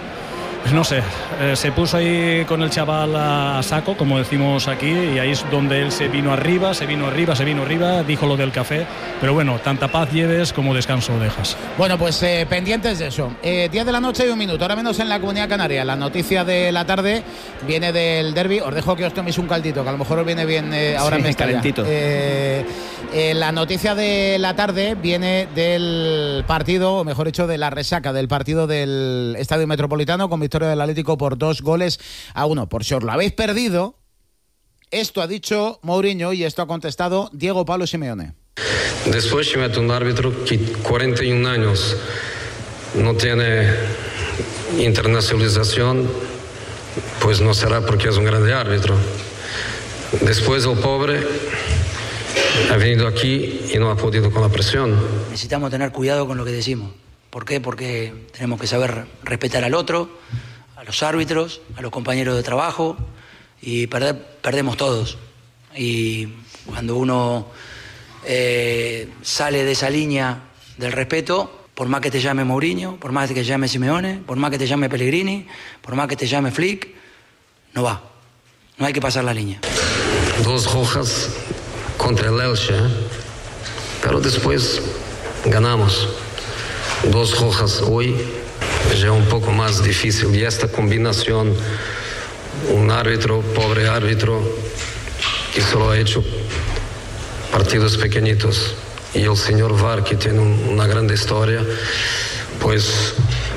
puso ahí con el chaval a saco, como decimos aquí, y ahí es donde él se vino arriba, dijo lo del café, pero bueno, tanta paz lleves como descanso dejas. Bueno, pues pendientes de eso. 10 de la noche y 1 minuto, ahora menos en la Comunidad Canaria. La noticia de la tarde viene del derbi. Os dejo que os toméis un caldito, que a lo mejor os viene bien ahora en calentito. La noticia de la tarde viene del partido, o mejor dicho, de la resaca del partido del Estadio Metropolitano, con victoria del Atlético por 2-1. Por si os lo habéis perdido, esto ha dicho Mourinho y esto ha contestado Diego Pablo Simeone. Después se mete un árbitro que 41 años no tiene internacionalización, pues no será porque es un grande árbitro. Después el pobre ha venido aquí y no ha podido con la presión. Necesitamos tener cuidado con lo que decimos. ¿Por qué? Porque tenemos que saber respetar al otro, a los árbitros, a los compañeros de trabajo, y perdemos todos. Y cuando uno sale de esa línea del respeto, por más que te llame Mourinho, por más que te llame Simeone, por más que te llame Pellegrini, por más que te llame Flick, no va. No hay que pasar la línea. 2 rojas contra el Elche, pero después ganamos. 2 rojas hoy ya un poco más difícil, y esta combinación, un árbitro, pobre árbitro, que solo ha hecho partidos pequeñitos, y el señor VAR, que tiene una gran historia, pues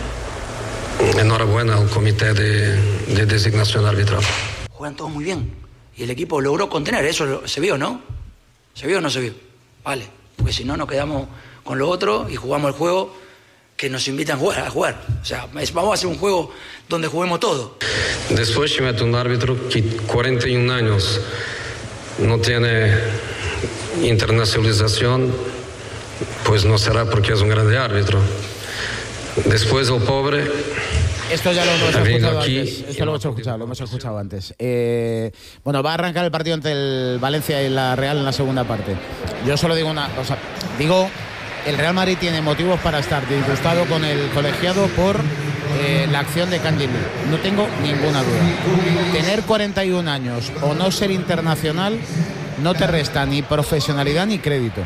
enhorabuena al comité de designación arbitral. Juegan todos muy bien y el equipo logró contener, eso se vio, ¿no? ¿Se vio o no se vio? Vale, porque si no nos quedamos con lo otro y jugamos el juego que nos invitan a jugar. O sea, vamos a hacer un juego donde juguemos todo. Después se mete un árbitro que 41 años no tiene internacionalización, pues no será porque es un grande árbitro. Después el pobre... Esto ya lo hemos escuchado antes. Esto lo hemos escuchado antes. Bueno, va a arrancar el partido entre el Valencia y la Real en la segunda parte. Yo solo digo una cosa. Digo, el Real Madrid tiene motivos para estar disgustado con el colegiado por la acción de Candy Lee. No tengo ninguna duda. Tener 41 años o no ser internacional no te resta ni profesionalidad ni crédito.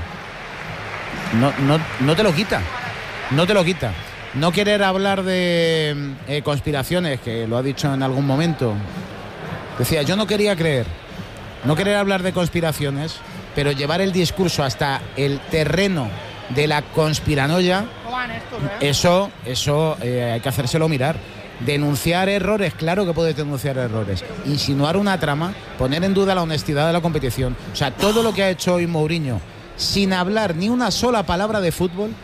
No te lo quita. No te lo quita. No querer hablar de conspiraciones, que lo ha dicho en algún momento. Decía, yo no quería creer. No querer hablar de conspiraciones, pero llevar el discurso hasta el terreno de la conspiranoia, eso hay que hacérselo mirar. Denunciar errores, claro que puedes denunciar errores. Insinuar una trama, poner en duda la honestidad de la competición. O sea, todo lo que ha hecho hoy Mourinho, sin hablar ni una sola palabra de fútbol,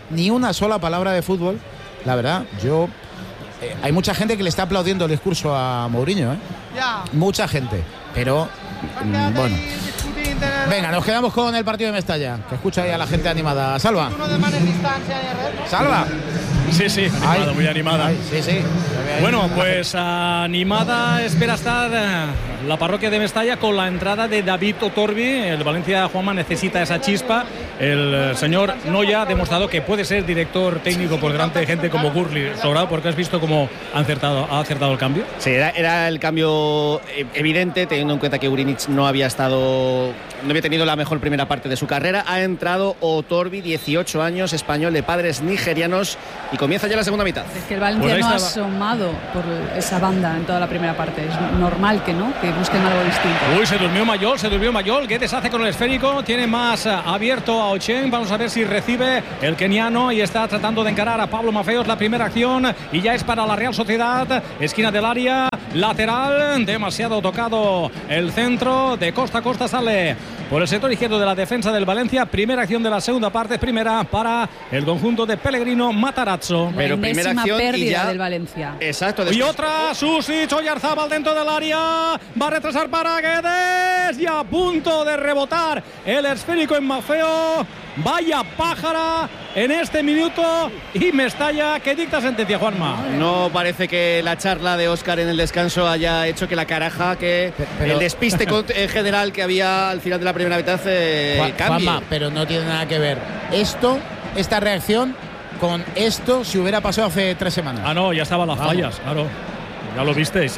la verdad, hay mucha gente que le está aplaudiendo el discurso a Mourinho, mucha gente, pero bueno. Venga, nos quedamos con el partido de Mestalla, que escucha ahí a la gente animada. Salva. Salva. Sí, animada, muy animada. Sí. Bueno, pues animada espera estar la parroquia de Mestalla con la entrada de David Otorbi. El Valencia, Juanma, necesita esa chispa el señor Noya ha demostrado que puede ser director técnico por delante de gente como Gurli, sobrado, porque has visto cómo ha acertado el cambio. Sí, era el cambio evidente, teniendo en cuenta que Urinic no había tenido la mejor primera parte de su carrera. Ha entrado Otorbi, 18 años, español de padres nigerianos, y comienza ya la segunda mitad. Es que el Valencia no ha asomado por esa banda en toda la primera parte. Es normal que busquen algo distinto. Uy, se durmió Mayol. Guedes hace con el esférico, tiene más abierto a Ochen. Vamos a ver si recibe el keniano y está tratando de encarar a Pablo Mafeos. La primera acción y ya es para la Real Sociedad. Esquina del área, lateral, demasiado tocado el centro. De costa a costa sale por el sector izquierdo de la defensa del Valencia. Primera acción de la segunda parte, primera para el conjunto de Pellegrino Matarazzo. Pero primera acción pérdida y ya del Valencia. Exacto. Y otra, Susic, Oyarzábal dentro del área, va a retrasar para Guedes y a punto de rebotar el esférico en Mafeo. Vaya pájara en este minuto y Mestalla que dicta sentencia, Juanma. No parece que la charla de Óscar en el descanso haya hecho que la caraja, el despiste general que había al final de la primera mitad cambie. Juanma, pero no tiene nada que ver esta reacción con esto si hubiera pasado hace 3 semanas. No, ya estaban las fallas, claro. Ya lo visteis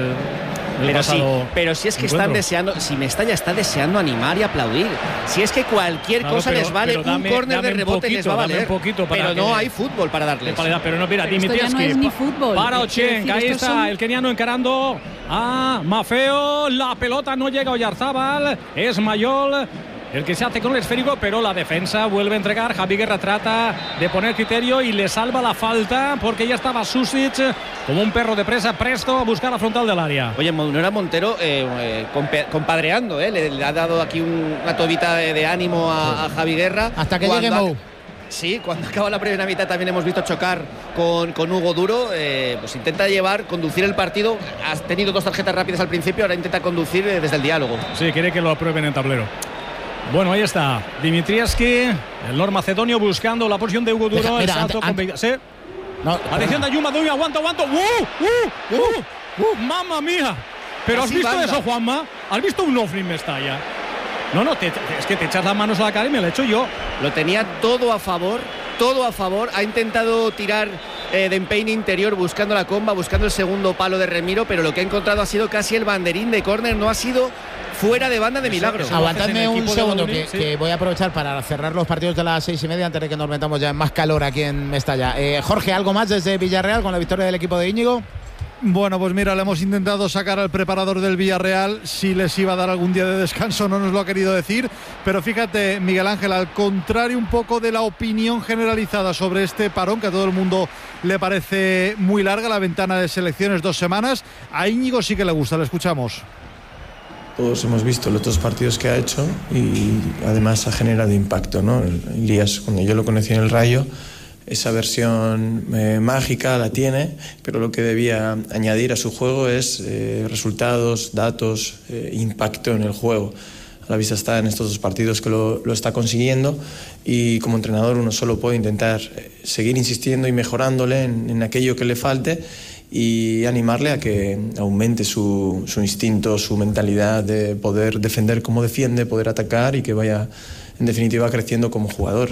pero si es que están deseando, si Mestalla está deseando animar y aplaudir, si es que cualquier cosa les vale, un córner de rebote les va a valer, pero no hay fútbol para darles. Pero no, mira, Dimitrievski no es ni fútbol. Para Ochen, ahí está el keniano encarando a Mafeo, la pelota no llega a Oyarzábal, es Mayol el que se hace con el esférico, pero la defensa vuelve a entregar. Javi Guerra trata de poner criterio y le salva la falta porque ya estaba Susic como un perro de presa, presto a buscar la frontal del área. Oye, Nora Montero compadreando, le ha dado aquí una tobita de ánimo a Javi Guerra. Hasta que llegue Mou. Sí, cuando acaba la primera mitad también hemos visto chocar con Hugo Duro. Pues intenta conducir el partido. Ha tenido 2 tarjetas rápidas al principio, ahora intenta conducir desde el diálogo. Sí, quiere que lo aprueben en tablero. Bueno, ahí está Dimitrievski, el normacedonio buscando la posición de Hugo Duro. El salto con ¿sí? Atención de Ayuma, aguanta. ¡Mamma mía! Pero has visto eso, Juanma. ¿Has visto un Ofri en Mestalla? No, es que te echas las manos a la cara y me lo he hecho yo. Lo tenía todo a favor. Ha intentado tirar de empeine interior buscando la comba, buscando el segundo palo de Remiro, pero lo que ha encontrado ha sido casi el banderín de córner, no ha sido fuera de banda de milagro. Aguantadme un segundo que voy a aprovechar para cerrar los partidos de las 6:30 antes de que nos metamos ya en más calor aquí en Mestalla. Jorge, ¿algo más desde Villarreal con la victoria del equipo de Íñigo? Bueno, pues mira, le hemos intentado sacar al preparador del Villarreal si les iba a dar algún día de descanso, no nos lo ha querido decir, pero fíjate, Miguel Ángel, al contrario un poco de la opinión generalizada sobre este parón, que a todo el mundo le parece muy larga, la ventana de selecciones 2 semanas, a Íñigo sí que le gusta, le escuchamos. Todos hemos visto los 2 partidos que ha hecho y además ha generado impacto, ¿no? Elías, cuando yo lo conocí en el Rayo, esa versión mágica la tiene, pero lo que debía añadir a su juego es resultados, datos, impacto en el juego. A la vista está en estos 2 partidos que lo está consiguiendo y como entrenador uno solo puede intentar seguir insistiendo y mejorándole en aquello que le falte y animarle a que aumente su instinto, su mentalidad de poder defender como defiende, poder atacar y que vaya en definitiva creciendo como jugador.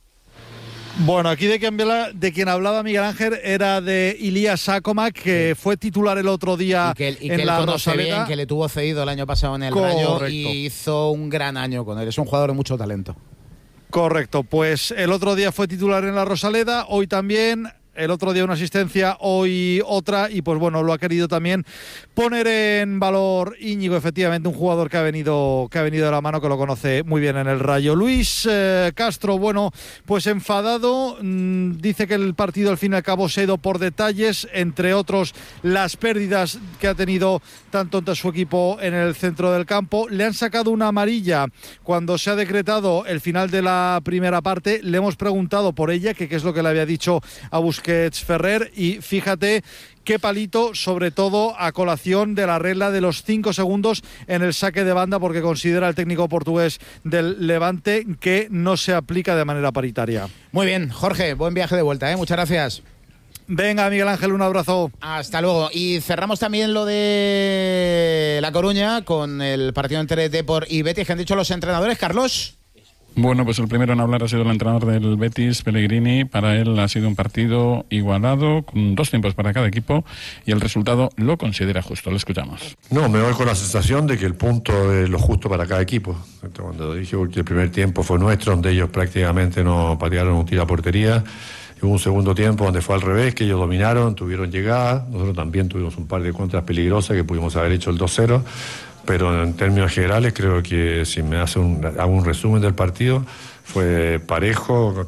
Bueno, aquí de quien hablaba Miguel Ángel era de Ilías Sákomak, que fue titular el otro día en la Rosaleda. Bien, que le tuvo cedido el año pasado en el Rayo y hizo un gran año con él. Es un jugador de mucho talento. Correcto, pues el otro día fue titular en la Rosaleda, hoy también. El otro día una asistencia, hoy otra, y pues bueno, lo ha querido también poner en valor Íñigo, efectivamente, un jugador que ha venido de la mano, que lo conoce muy bien en el Rayo. Luis Castro, bueno, pues enfadado, dice que el partido al fin y al cabo se ha ido por detalles, entre otros las pérdidas que ha tenido tanto ante su equipo en el centro del campo. Le han sacado una amarilla cuando se ha decretado el final de la primera parte, le hemos preguntado por ella, que qué es lo que le había dicho a Busquets Ferrer, y fíjate qué palito, sobre todo a colación de la regla de los 5 segundos en el saque de banda, porque considera el técnico portugués del Levante que no se aplica de manera paritaria. Muy bien, Jorge, buen viaje de vuelta, muchas gracias. Venga, Miguel Ángel, un abrazo. Hasta luego. Y cerramos también lo de La Coruña con el partido entre Depor y Betis, que han dicho los entrenadores, Carlos. Bueno, pues el primero en hablar ha sido el entrenador del Betis, Pellegrini. Para él ha sido un partido igualado, con 2 tiempos para cada equipo, y el resultado lo considera justo. Lo escuchamos. No, me voy con la sensación de que el punto es lo justo para cada equipo. Cuando dije que el primer tiempo fue nuestro, donde ellos prácticamente no patearon un tiro a portería, y hubo un segundo tiempo donde fue al revés, que ellos dominaron, tuvieron llegada. Nosotros también tuvimos un par de contras peligrosas que pudimos haber hecho el 2-0. Pero en términos generales creo que si me hago un resumen del partido, fue parejo,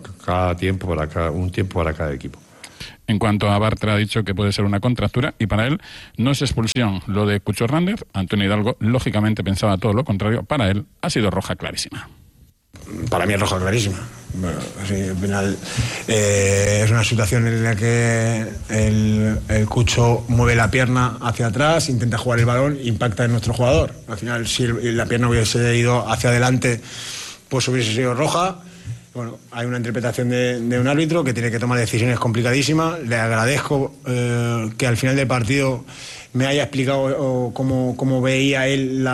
un tiempo para cada equipo. En cuanto a Bartra, ha dicho que puede ser una contractura y para él no es expulsión lo de Cucho Hernández. Antonio Hidalgo lógicamente pensaba todo lo contrario. Para él ha sido roja clarísima. Para mí es roja clarísima. Bueno, así, al final es una situación en la que el Cucho mueve la pierna hacia atrás, intenta jugar el balón, impacta en nuestro jugador. Al final, si la pierna hubiese ido hacia adelante, pues hubiese sido roja. Bueno, hay una interpretación de un árbitro que tiene que tomar decisiones complicadísimas. Le agradezco que al final del partido me haya explicado cómo veía él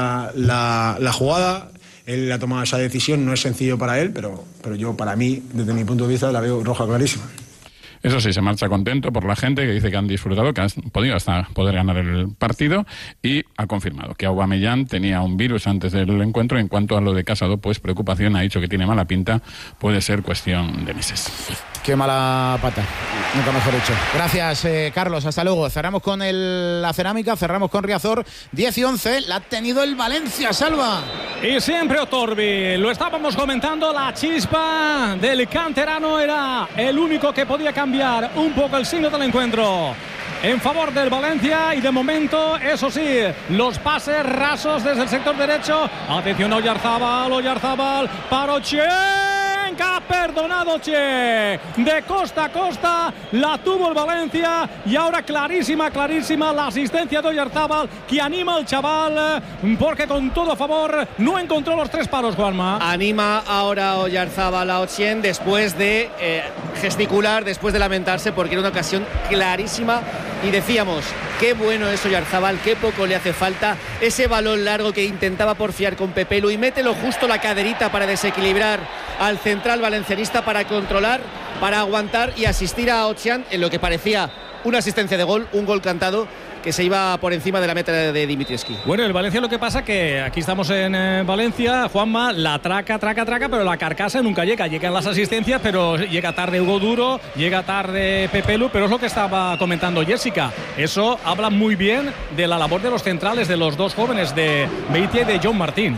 la jugada. Él ha tomado esa decisión, no es sencillo para él, pero yo, para mí, desde mi punto de vista, la veo roja clarísima. Eso sí, se marcha contento por la gente que dice que han disfrutado, que han podido hasta poder ganar el partido, y ha confirmado que Aubameyang tenía un virus antes del encuentro. En cuanto a lo de Casado, pues preocupación, ha dicho que tiene mala pinta, puede ser cuestión de meses. Qué mala pata, nunca mejor dicho. Gracias, Carlos, hasta luego. Cerramos con la cerámica, cerramos con Riazor. 10 y 11, la ha tenido el Valencia, Salva. Y siempre Otorbi, lo estábamos comentando, la chispa del canterano era el único que podía cambiar un poco el signo del encuentro en favor del Valencia, y de momento, eso sí, los pases rasos desde el sector derecho. Atención a Oyarzábal para Ochenka, perdonado Che, de costa a costa la tuvo el Valencia, y ahora clarísima la asistencia de Oyarzábal, que anima al chaval, porque con todo a favor no encontró los 3 palos, Juanma. Anima ahora Oyarzábal a Ochien después de gesticular, después de lamentarse, porque era una ocasión clarísima. Y decíamos, qué bueno es Oyarzábal, qué poco le hace falta ese balón largo que intentaba porfiar con Pepelu, y mételo justo la caderita para desequilibrar al central valencianista, para controlar, para aguantar y asistir a Ocien en lo que parecía una asistencia de gol, un gol cantado que se iba por encima de la meta de Dimitrievski. Bueno, el Valencia, lo que pasa que aquí estamos en Valencia, Juanma, la traca, pero la carcasa nunca llega. Llegan las asistencias, pero llega tarde Hugo Duro, llega tarde Pepelu, pero es lo que estaba comentando Jessica. Eso habla muy bien de la labor de los centrales, de los 2 jóvenes, de Beitia y de John Martín.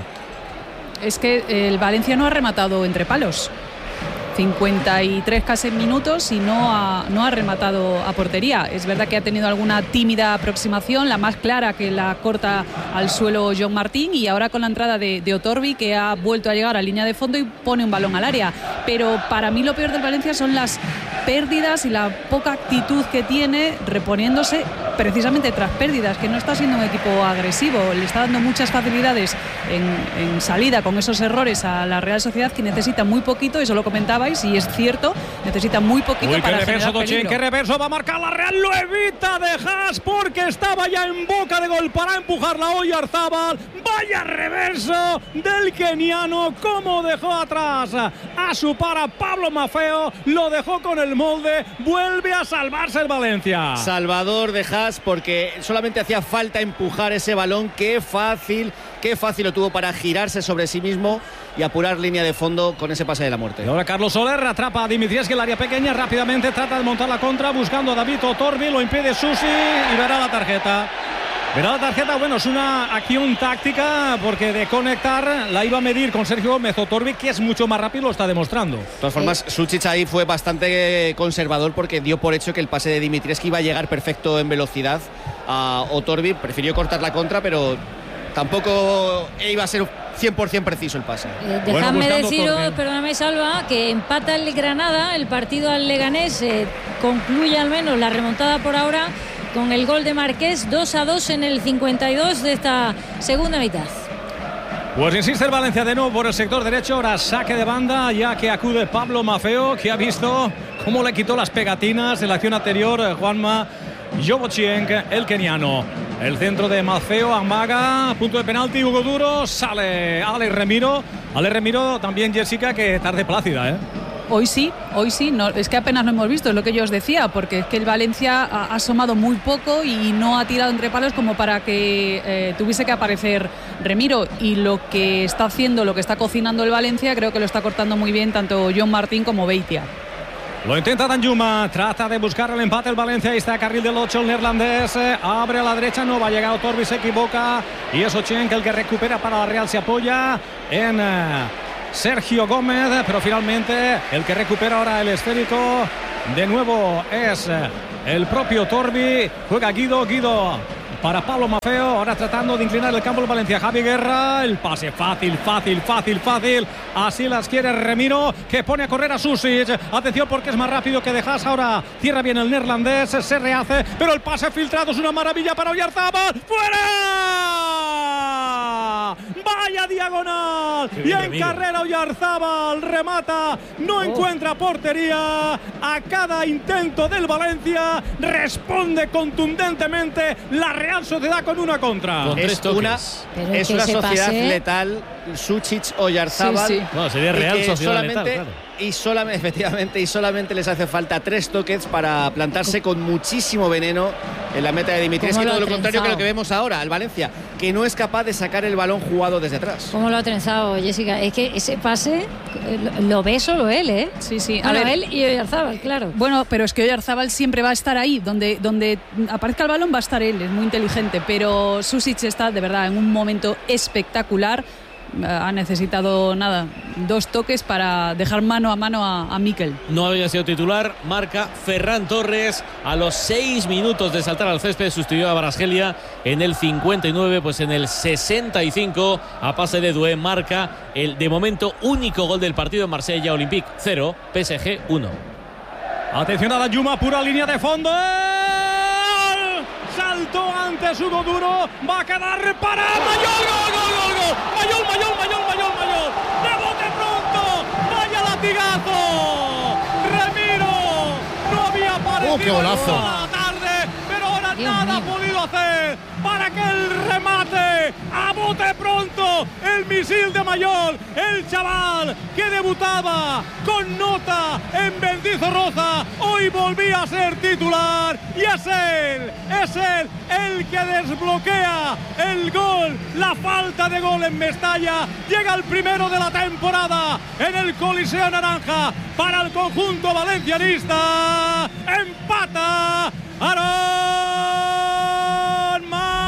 Es que el Valencia no ha rematado entre palos. 53 casi minutos y no ha rematado a portería. Es verdad que ha tenido alguna tímida aproximación, la más clara que la corta al suelo John Martín, y ahora con la entrada de Otorbi, que ha vuelto a llegar a línea de fondo y pone un balón al área. Pero para mí lo peor del Valencia son las pérdidas y la poca actitud que tiene reponiéndose precisamente tras pérdidas, que no está siendo un equipo agresivo, le está dando muchas facilidades en salida con esos errores a la Real Sociedad, que necesita muy poquito, eso lo comentabais, y es cierto, necesita muy poquito para generar peligro. ¿Qué reverso va a marcar la Real? Lo evita de Haas, porque estaba ya en boca de gol para empujarla Oyarzábal. Vaya reverso del keniano, cómo dejó atrás a su para Pablo Maffeo, lo dejó con el molde, vuelve a salvarse el Valencia. Salvador de Haas, porque solamente hacía falta empujar ese balón. Qué fácil lo tuvo para girarse sobre sí mismo y apurar línea de fondo con ese pase de la muerte. Y ahora Carlos Soler atrapa a Dimitrievski en el área pequeña, rápidamente trata de montar la contra buscando a David Otorbi, lo impide Susi y verá la tarjeta. Bueno, es una acción táctica, porque de conectar la iba a medir con Sergio Gómez. Otorbi, que es mucho más rápido, lo está demostrando. De todas formas, Sucic ahí fue bastante conservador, porque dio por hecho que el pase de Dimitrievski iba a llegar perfecto en velocidad a Otorbi. Prefirió cortar la contra, pero tampoco iba a ser 100% preciso el pase. Dejadme deciros, perdóname Salva, que empata el Granada, el partido al Leganés, concluye al menos la remontada por ahora con el gol de Marqués, 2-2 en el 52 de esta segunda mitad. Pues insiste el Valencia de nuevo por el sector derecho, ahora saque de banda, ya que acude Pablo Maffeo, que ha visto cómo le quitó las pegatinas en la acción anterior, Juanma Jovocieng, el keniano. El centro de Maceo, amaga, punto de penalti, Hugo Duro, sale Alex Remiro. Alex Remiro también, Jessica, que tarde plácida, ¿eh? Hoy sí, no, es que apenas lo hemos visto, es lo que yo os decía, porque es que el Valencia ha asomado muy poco y no ha tirado entre palos como para que tuviese que aparecer Remiro, y lo que está haciendo, lo que está cocinando el Valencia, creo que lo está cortando muy bien tanto John Martín como Beitia. Lo intenta Danjuma, trata de buscar el empate el Valencia, ahí está carril del 8 el neerlandés, abre a la derecha, no va a llegar Torbi, se equivoca y es Ochenk el que recupera para la Real, se apoya en Sergio Gómez, pero finalmente el que recupera ahora el esférico de nuevo es el propio Torbi, juega Guido para Pablo Maffeo, ahora tratando de inclinar el campo el Valencia, Javi Guerra, el pase fácil, así las quiere Remiro, que pone a correr a Susic, atención porque es más rápido que Dejas, ahora cierra bien el neerlandés, se rehace, pero el pase filtrado es una maravilla para Oyarzábal, ¡fuera! ¡Vaya diagonal! Y en carrera Oyarzábal remata, no encuentra portería, a cada intento del Valencia responde contundentemente la Real Sociedad con una contra. Es una sociedad letal, Susic, Oyarzábal. Sí. No, sería Real Sociedad letal, claro. Y solamente les hace falta 3 toques para plantarse con muchísimo veneno en la meta de Dimitri. Es que todo lo contrario que lo que vemos ahora, al Valencia, que no es capaz de sacar el balón jugado desde atrás. ¿Cómo lo ha trenzado, Jessica? Es que ese pase lo ve solo él, ¿eh? Sí. Bueno, él y Oyarzábal, claro. Bueno, pero es que Oyarzábal siempre va a estar ahí. Donde aparezca el balón va a estar él, es muy inteligente. Pero Susic está, de verdad, en un momento espectacular. Ha necesitado 2 toques para dejar mano a mano a Mikel. No había sido titular, marca Ferran Torres a los 6 minutos de saltar al césped, sustituyó a Barasgelia en el 59, pues en el 65 a pase de Doué marca el de momento único gol del partido en Marsella, Olympique 0, PSG 1. Atención a Danjuma, pura línea de fondo. Saltó antes Hugo Duro, va a quedar para Mayol, gol. Mayol, rebote pronto, vaya latigazo. Remiro no había aparecido qué golazo. toda la tarde, pero ahora nada ha podido hacer para que el remate a bote pronto, el misil de Mayol, el chaval que debutaba con nota en Mendizorroza, hoy volvía a ser titular y es él el que desbloquea el gol, la falta de gol en Mestalla, llega el primero de la temporada en el Coliseo Naranja para el conjunto valencianista, empata Aaron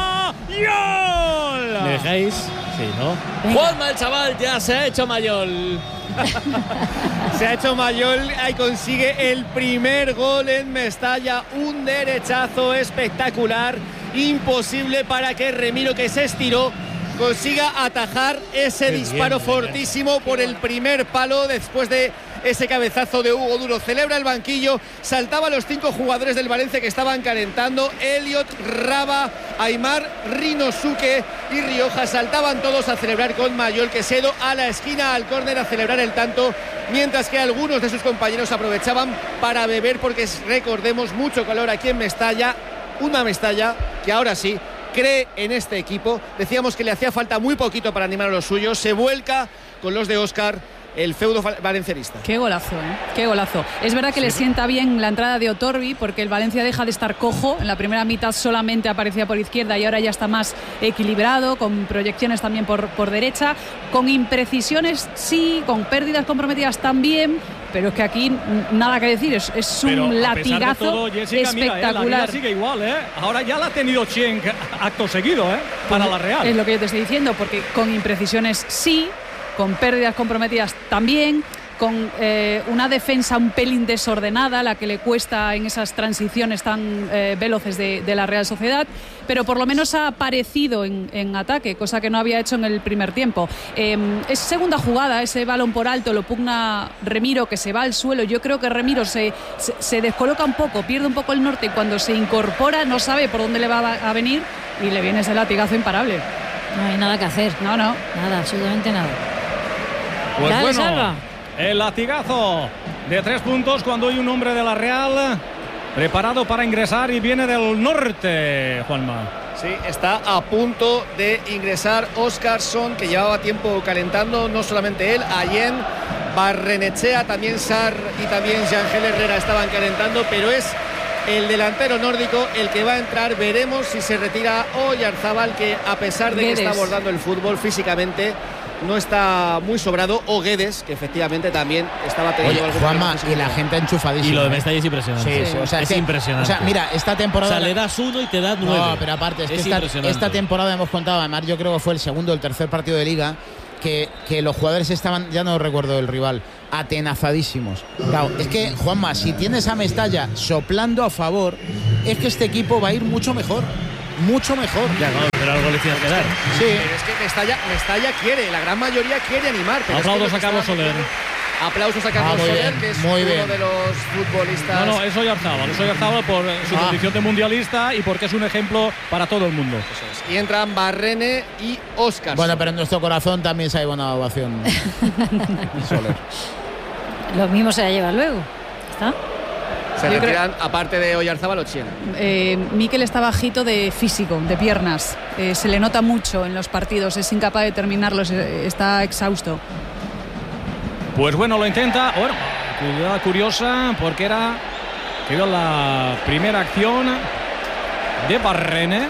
Mayol. ¿Me dejáis? Sí, ¿no? Juanma el chaval ya se ha hecho Mayol. Se ha hecho Mayol y consigue el primer gol en Mestalla, un derechazo espectacular, imposible para que Remiro, que se estiró, consiga atajar ese disparo fortísimo por el primer palo después de ese cabezazo de Hugo Duro. Celebra el banquillo, saltaban los 5 jugadores del Valencia que estaban calentando, Elliot, Raba, Aimar, Rinosuke y Rioja, saltaban todos a celebrar con Mayol, que se ha ido a la esquina, al córner, a celebrar el tanto, mientras que algunos de sus compañeros aprovechaban para beber, porque recordemos, mucho calor aquí en Mestalla, una Mestalla que ahora sí cree en este equipo. Decíamos que le hacía falta muy poquito para animar a los suyos, se vuelca con los de Óscar el feudo valencianista. Qué golazo, ¿eh? Qué golazo. Es verdad que le sienta bien la entrada de Otorbi, porque el Valencia deja de estar cojo. En la primera mitad solamente aparecía por izquierda y ahora ya está más equilibrado, con proyecciones también por derecha, con imprecisiones sí, con pérdidas comprometidas también, pero es que aquí nada que decir, es un latigazo todo, Jessica, espectacular. Mira, la sigue igual, ahora ya la ha tenido Schenk acto seguido, para la Real. Es lo que yo te estoy diciendo, porque con imprecisiones sí, con pérdidas comprometidas también, con una defensa un pelín desordenada, la que le cuesta en esas transiciones tan veloces de la Real Sociedad, pero por lo menos ha aparecido en ataque, cosa que no había hecho en el primer tiempo. Es segunda jugada, ese balón por alto lo pugna Remiro, que se va al suelo. Yo creo que Remiro se descoloca un poco, pierde un poco el norte, y cuando se incorpora no sabe por dónde le va a venir y le viene ese latigazo imparable. No hay nada que hacer. No. Nada, absolutamente nada. Pues dale, bueno, Salva. El latigazo de 3 puntos cuando hay un hombre de la Real preparado para ingresar y viene del norte, Juanma. Sí, está a punto de ingresar Óscarson, que llevaba tiempo calentando, no solamente él, Allen, Barrenechea, también Sarr y también Yangel Herrera estaban calentando, pero es el delantero nórdico el que va a entrar. Veremos si se retira Oyarzábal, que a pesar de que está abordando el fútbol físicamente, no está muy sobrado, o Guedes, que efectivamente también estaba teniendo algo. Juanma, y la gente enchufadísima. Y lo de Mestalla es impresionante. Sí, o sea, es impresionante. O sea, mira, esta temporada. O sea, le das 1 y te da 9. No, pero aparte, es que esta temporada hemos contado, además, yo creo que fue el segundo o el tercer partido de Liga, que los jugadores estaban, ya no recuerdo el rival, atenazadísimos. Claro, es que, Juanma, si tienes a Mestalla soplando a favor, es que este equipo va a ir mucho mejor. Mucho mejor. Ya, no, pero algo le tienes que dar. Sí. Pero es que Mestalla quiere, la gran mayoría quiere animar. Aplausos a Carlos Soler. Aplausos a Carlos Soler, que es uno de los futbolistas. No, es Oyarzábal por su condición de mundialista y porque es un ejemplo para todo el mundo. Eso es. Y entran Barrene y Óscar. Bueno, pero en nuestro corazón también se ha llevado una ovación. Soler. Lo mismo se la lleva luego. ¿Está? Se retiran, aparte de Oyarzábal, Ochiena. Mikel está bajito de físico, de piernas. Se le nota mucho en los partidos, es incapaz de terminarlos, está exhausto. Pues bueno, lo intenta. Bueno, jugada curiosa porque era la primera acción de Barrene.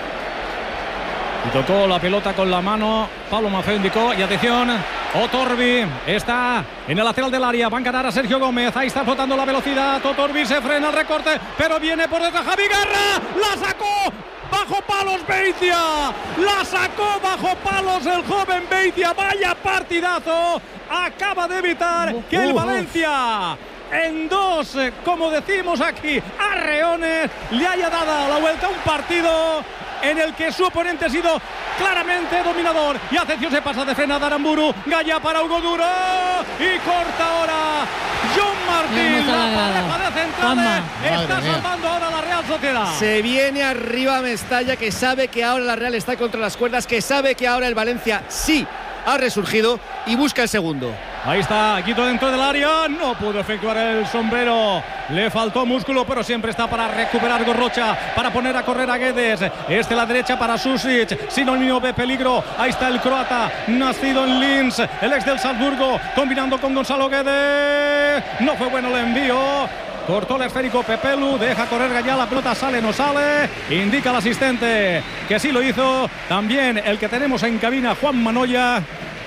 Y tocó la pelota con la mano. Pablo Maffeo indicó. Y atención, Otorbi está en el lateral del área. Va a encarar a Sergio Gómez. Ahí está flotando la velocidad. Otorbi se frena el recorte, pero viene por detrás Javi Guerra. La sacó bajo palos Beitia. La sacó bajo palos el joven Beitia. Vaya partidazo. Acaba de evitar que el Valencia, en dos, como decimos aquí, arreones, le haya dado la vuelta a un partido en el que su oponente ha sido claramente dominador. Y atención, se pasa de frenada Aramburu. Gaya para Hugo Duro. Y corta ahora John Martín. La pareja de centrales está salvando ahora la Real Sociedad. Se viene arriba Mestalla, que sabe que ahora la Real está contra las cuerdas, que sabe que ahora el Valencia sí ha resurgido y busca el segundo. Ahí está, Quito dentro del área, no pudo efectuar el sombrero, le faltó músculo, pero siempre está para recuperar Gorrocha, para poner a correr a Guedes. La derecha para Susic, sinónimo de peligro. Ahí está el croata, nacido en Linz, el ex del Salzburgo, combinando con Gonzalo Guedes. No fue bueno el envío. Cortó el esférico Pepelu, deja correr Gallá, la pelota sale, no sale, indica el asistente que sí lo hizo. También el que tenemos en cabina, Juan Manoya,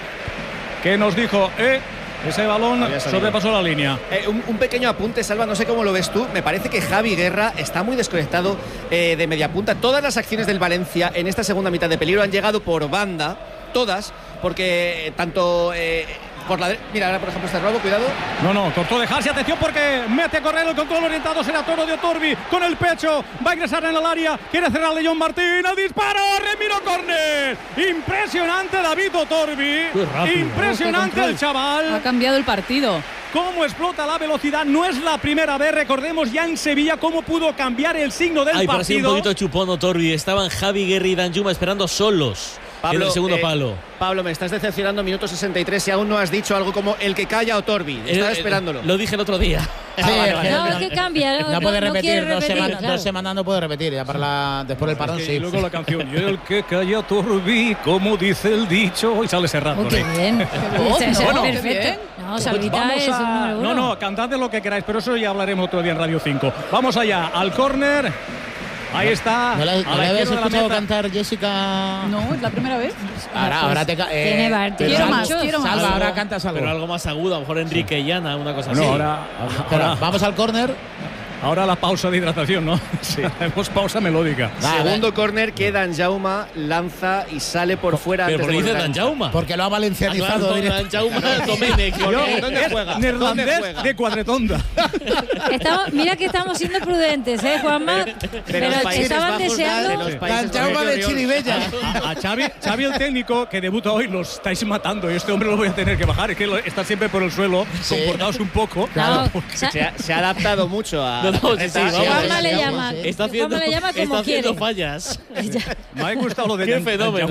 que nos dijo, ese balón sobrepasó la línea. Un pequeño apunte, Salva, no sé cómo lo ves tú. Me parece que Javi Guerra está muy desconectado de media punta. Todas las acciones del Valencia en esta segunda mitad de peligro han llegado por banda, todas, porque tanto... por la mira, ahora por ejemplo este robo, cuidado. No, cortó dejarse, atención porque mete a correr el control orientado, será Toro de Otorbi con el pecho, va a ingresar en el área, quiere cerrar a John Martín, el disparo, Remiro córner. Impresionante David Otorbi, impresionante el chaval. Ha cambiado el partido. Cómo explota la velocidad, no es la primera vez, recordemos ya en Sevilla cómo pudo cambiar el signo del partido. Parecía un poquito chupón Otorbi, estaban Javi Guerra y Danjuma esperando solos. Pablo, en el segundo palo. Pablo, me estás decepcionando, minuto 63 y aún no has dicho algo como el que calla Otorbi. Estaba esperándolo. Lo dije el otro día. Sí, no, que cambia. No puede repetir, dos semanas no puede repetir. Ya para después del parón, sí. Y luego la canción, y el que calla Otorbi, como dice el dicho, y sale Serrano. Qué bien. Bueno, perfecto. No, Salvita es un número uno. No, cantad de lo que queráis, pero eso ya hablaremos otro día en Radio 5. Vamos allá, al córner. Ahí está. ¿No la habías escuchado cantar, Jessica? No, es la primera vez. Ahora te quiero más. Salva, ahora cantas algo. Pero algo más agudo, a lo mejor Enrique Llana, una cosa así. Ahora vamos al córner. Ahora la pausa de hidratación, ¿no? Sí, hacemos pausa melódica. Segundo córner que Danjuma lanza y sale por fuera. ¿Pero por qué dice Danjuma? Porque lo ha valencianizado. Danjuma Domenech. ¿Dónde juega? Neerlandés de Cuadretonda. Mira que estamos siendo prudentes, Juanma. Pero estaban deseando. Danjuma de Chiribella. A Xavi, el técnico, que debuta hoy, lo estáis matando. Y este hombre lo voy a tener que bajar. Es que está siempre por el suelo. Sí. Comportaos un poco. Claro. Se ha adaptado mucho a. Juanma le llama. Está haciendo fallas. Me ha gustado lo de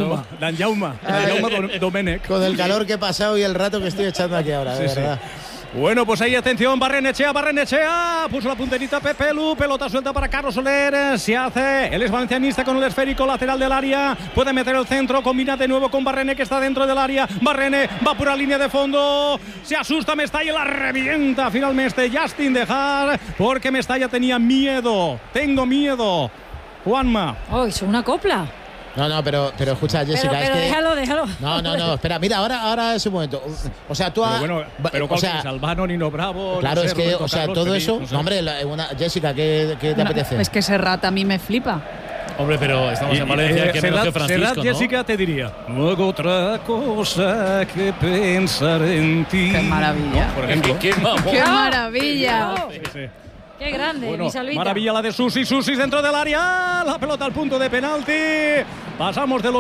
Danjuma Domenech. Con el calor que he pasado y el rato que estoy echando aquí ahora, de verdad. Bueno, pues ahí atención, Barrenechea, puso la punterita Pepe Lu, pelota suelta para Carlos Soler, se hace, él es valencianista con el esférico lateral del área, puede meter el centro, combina de nuevo con Barrene que está dentro del área, Barrene va por la línea de fondo, se asusta Mestalla y la revienta finalmente Justin Dejar, porque Mestalla tenía miedo, tengo miedo, Juanma. Oh, hizo una copla. No, pero escucha, Jessica. Pero es que... déjalo. No, espera, mira, ahora es un momento. O sea, tú pero ¿cuál es? Albano, Nino Bravo. Claro, no sé, es que, Roberto o sea, Carlos, todo Feliz, eso. no sé. No, hombre, Jessica, ¿qué te apetece? Es que Serrat a mí me flipa. Hombre, pero estamos en Valencia, que menos que Francisco, Serrat, ¿no? Jessica, te diría. No hago otra cosa que pensar en ti. ¡Qué maravilla! Por ejemplo. ¡Qué maravilla! Sí. Qué grande, Bueno, mi Salvita. maravilla la de Susi dentro del área, la pelota al punto de penalti. Pasamos de los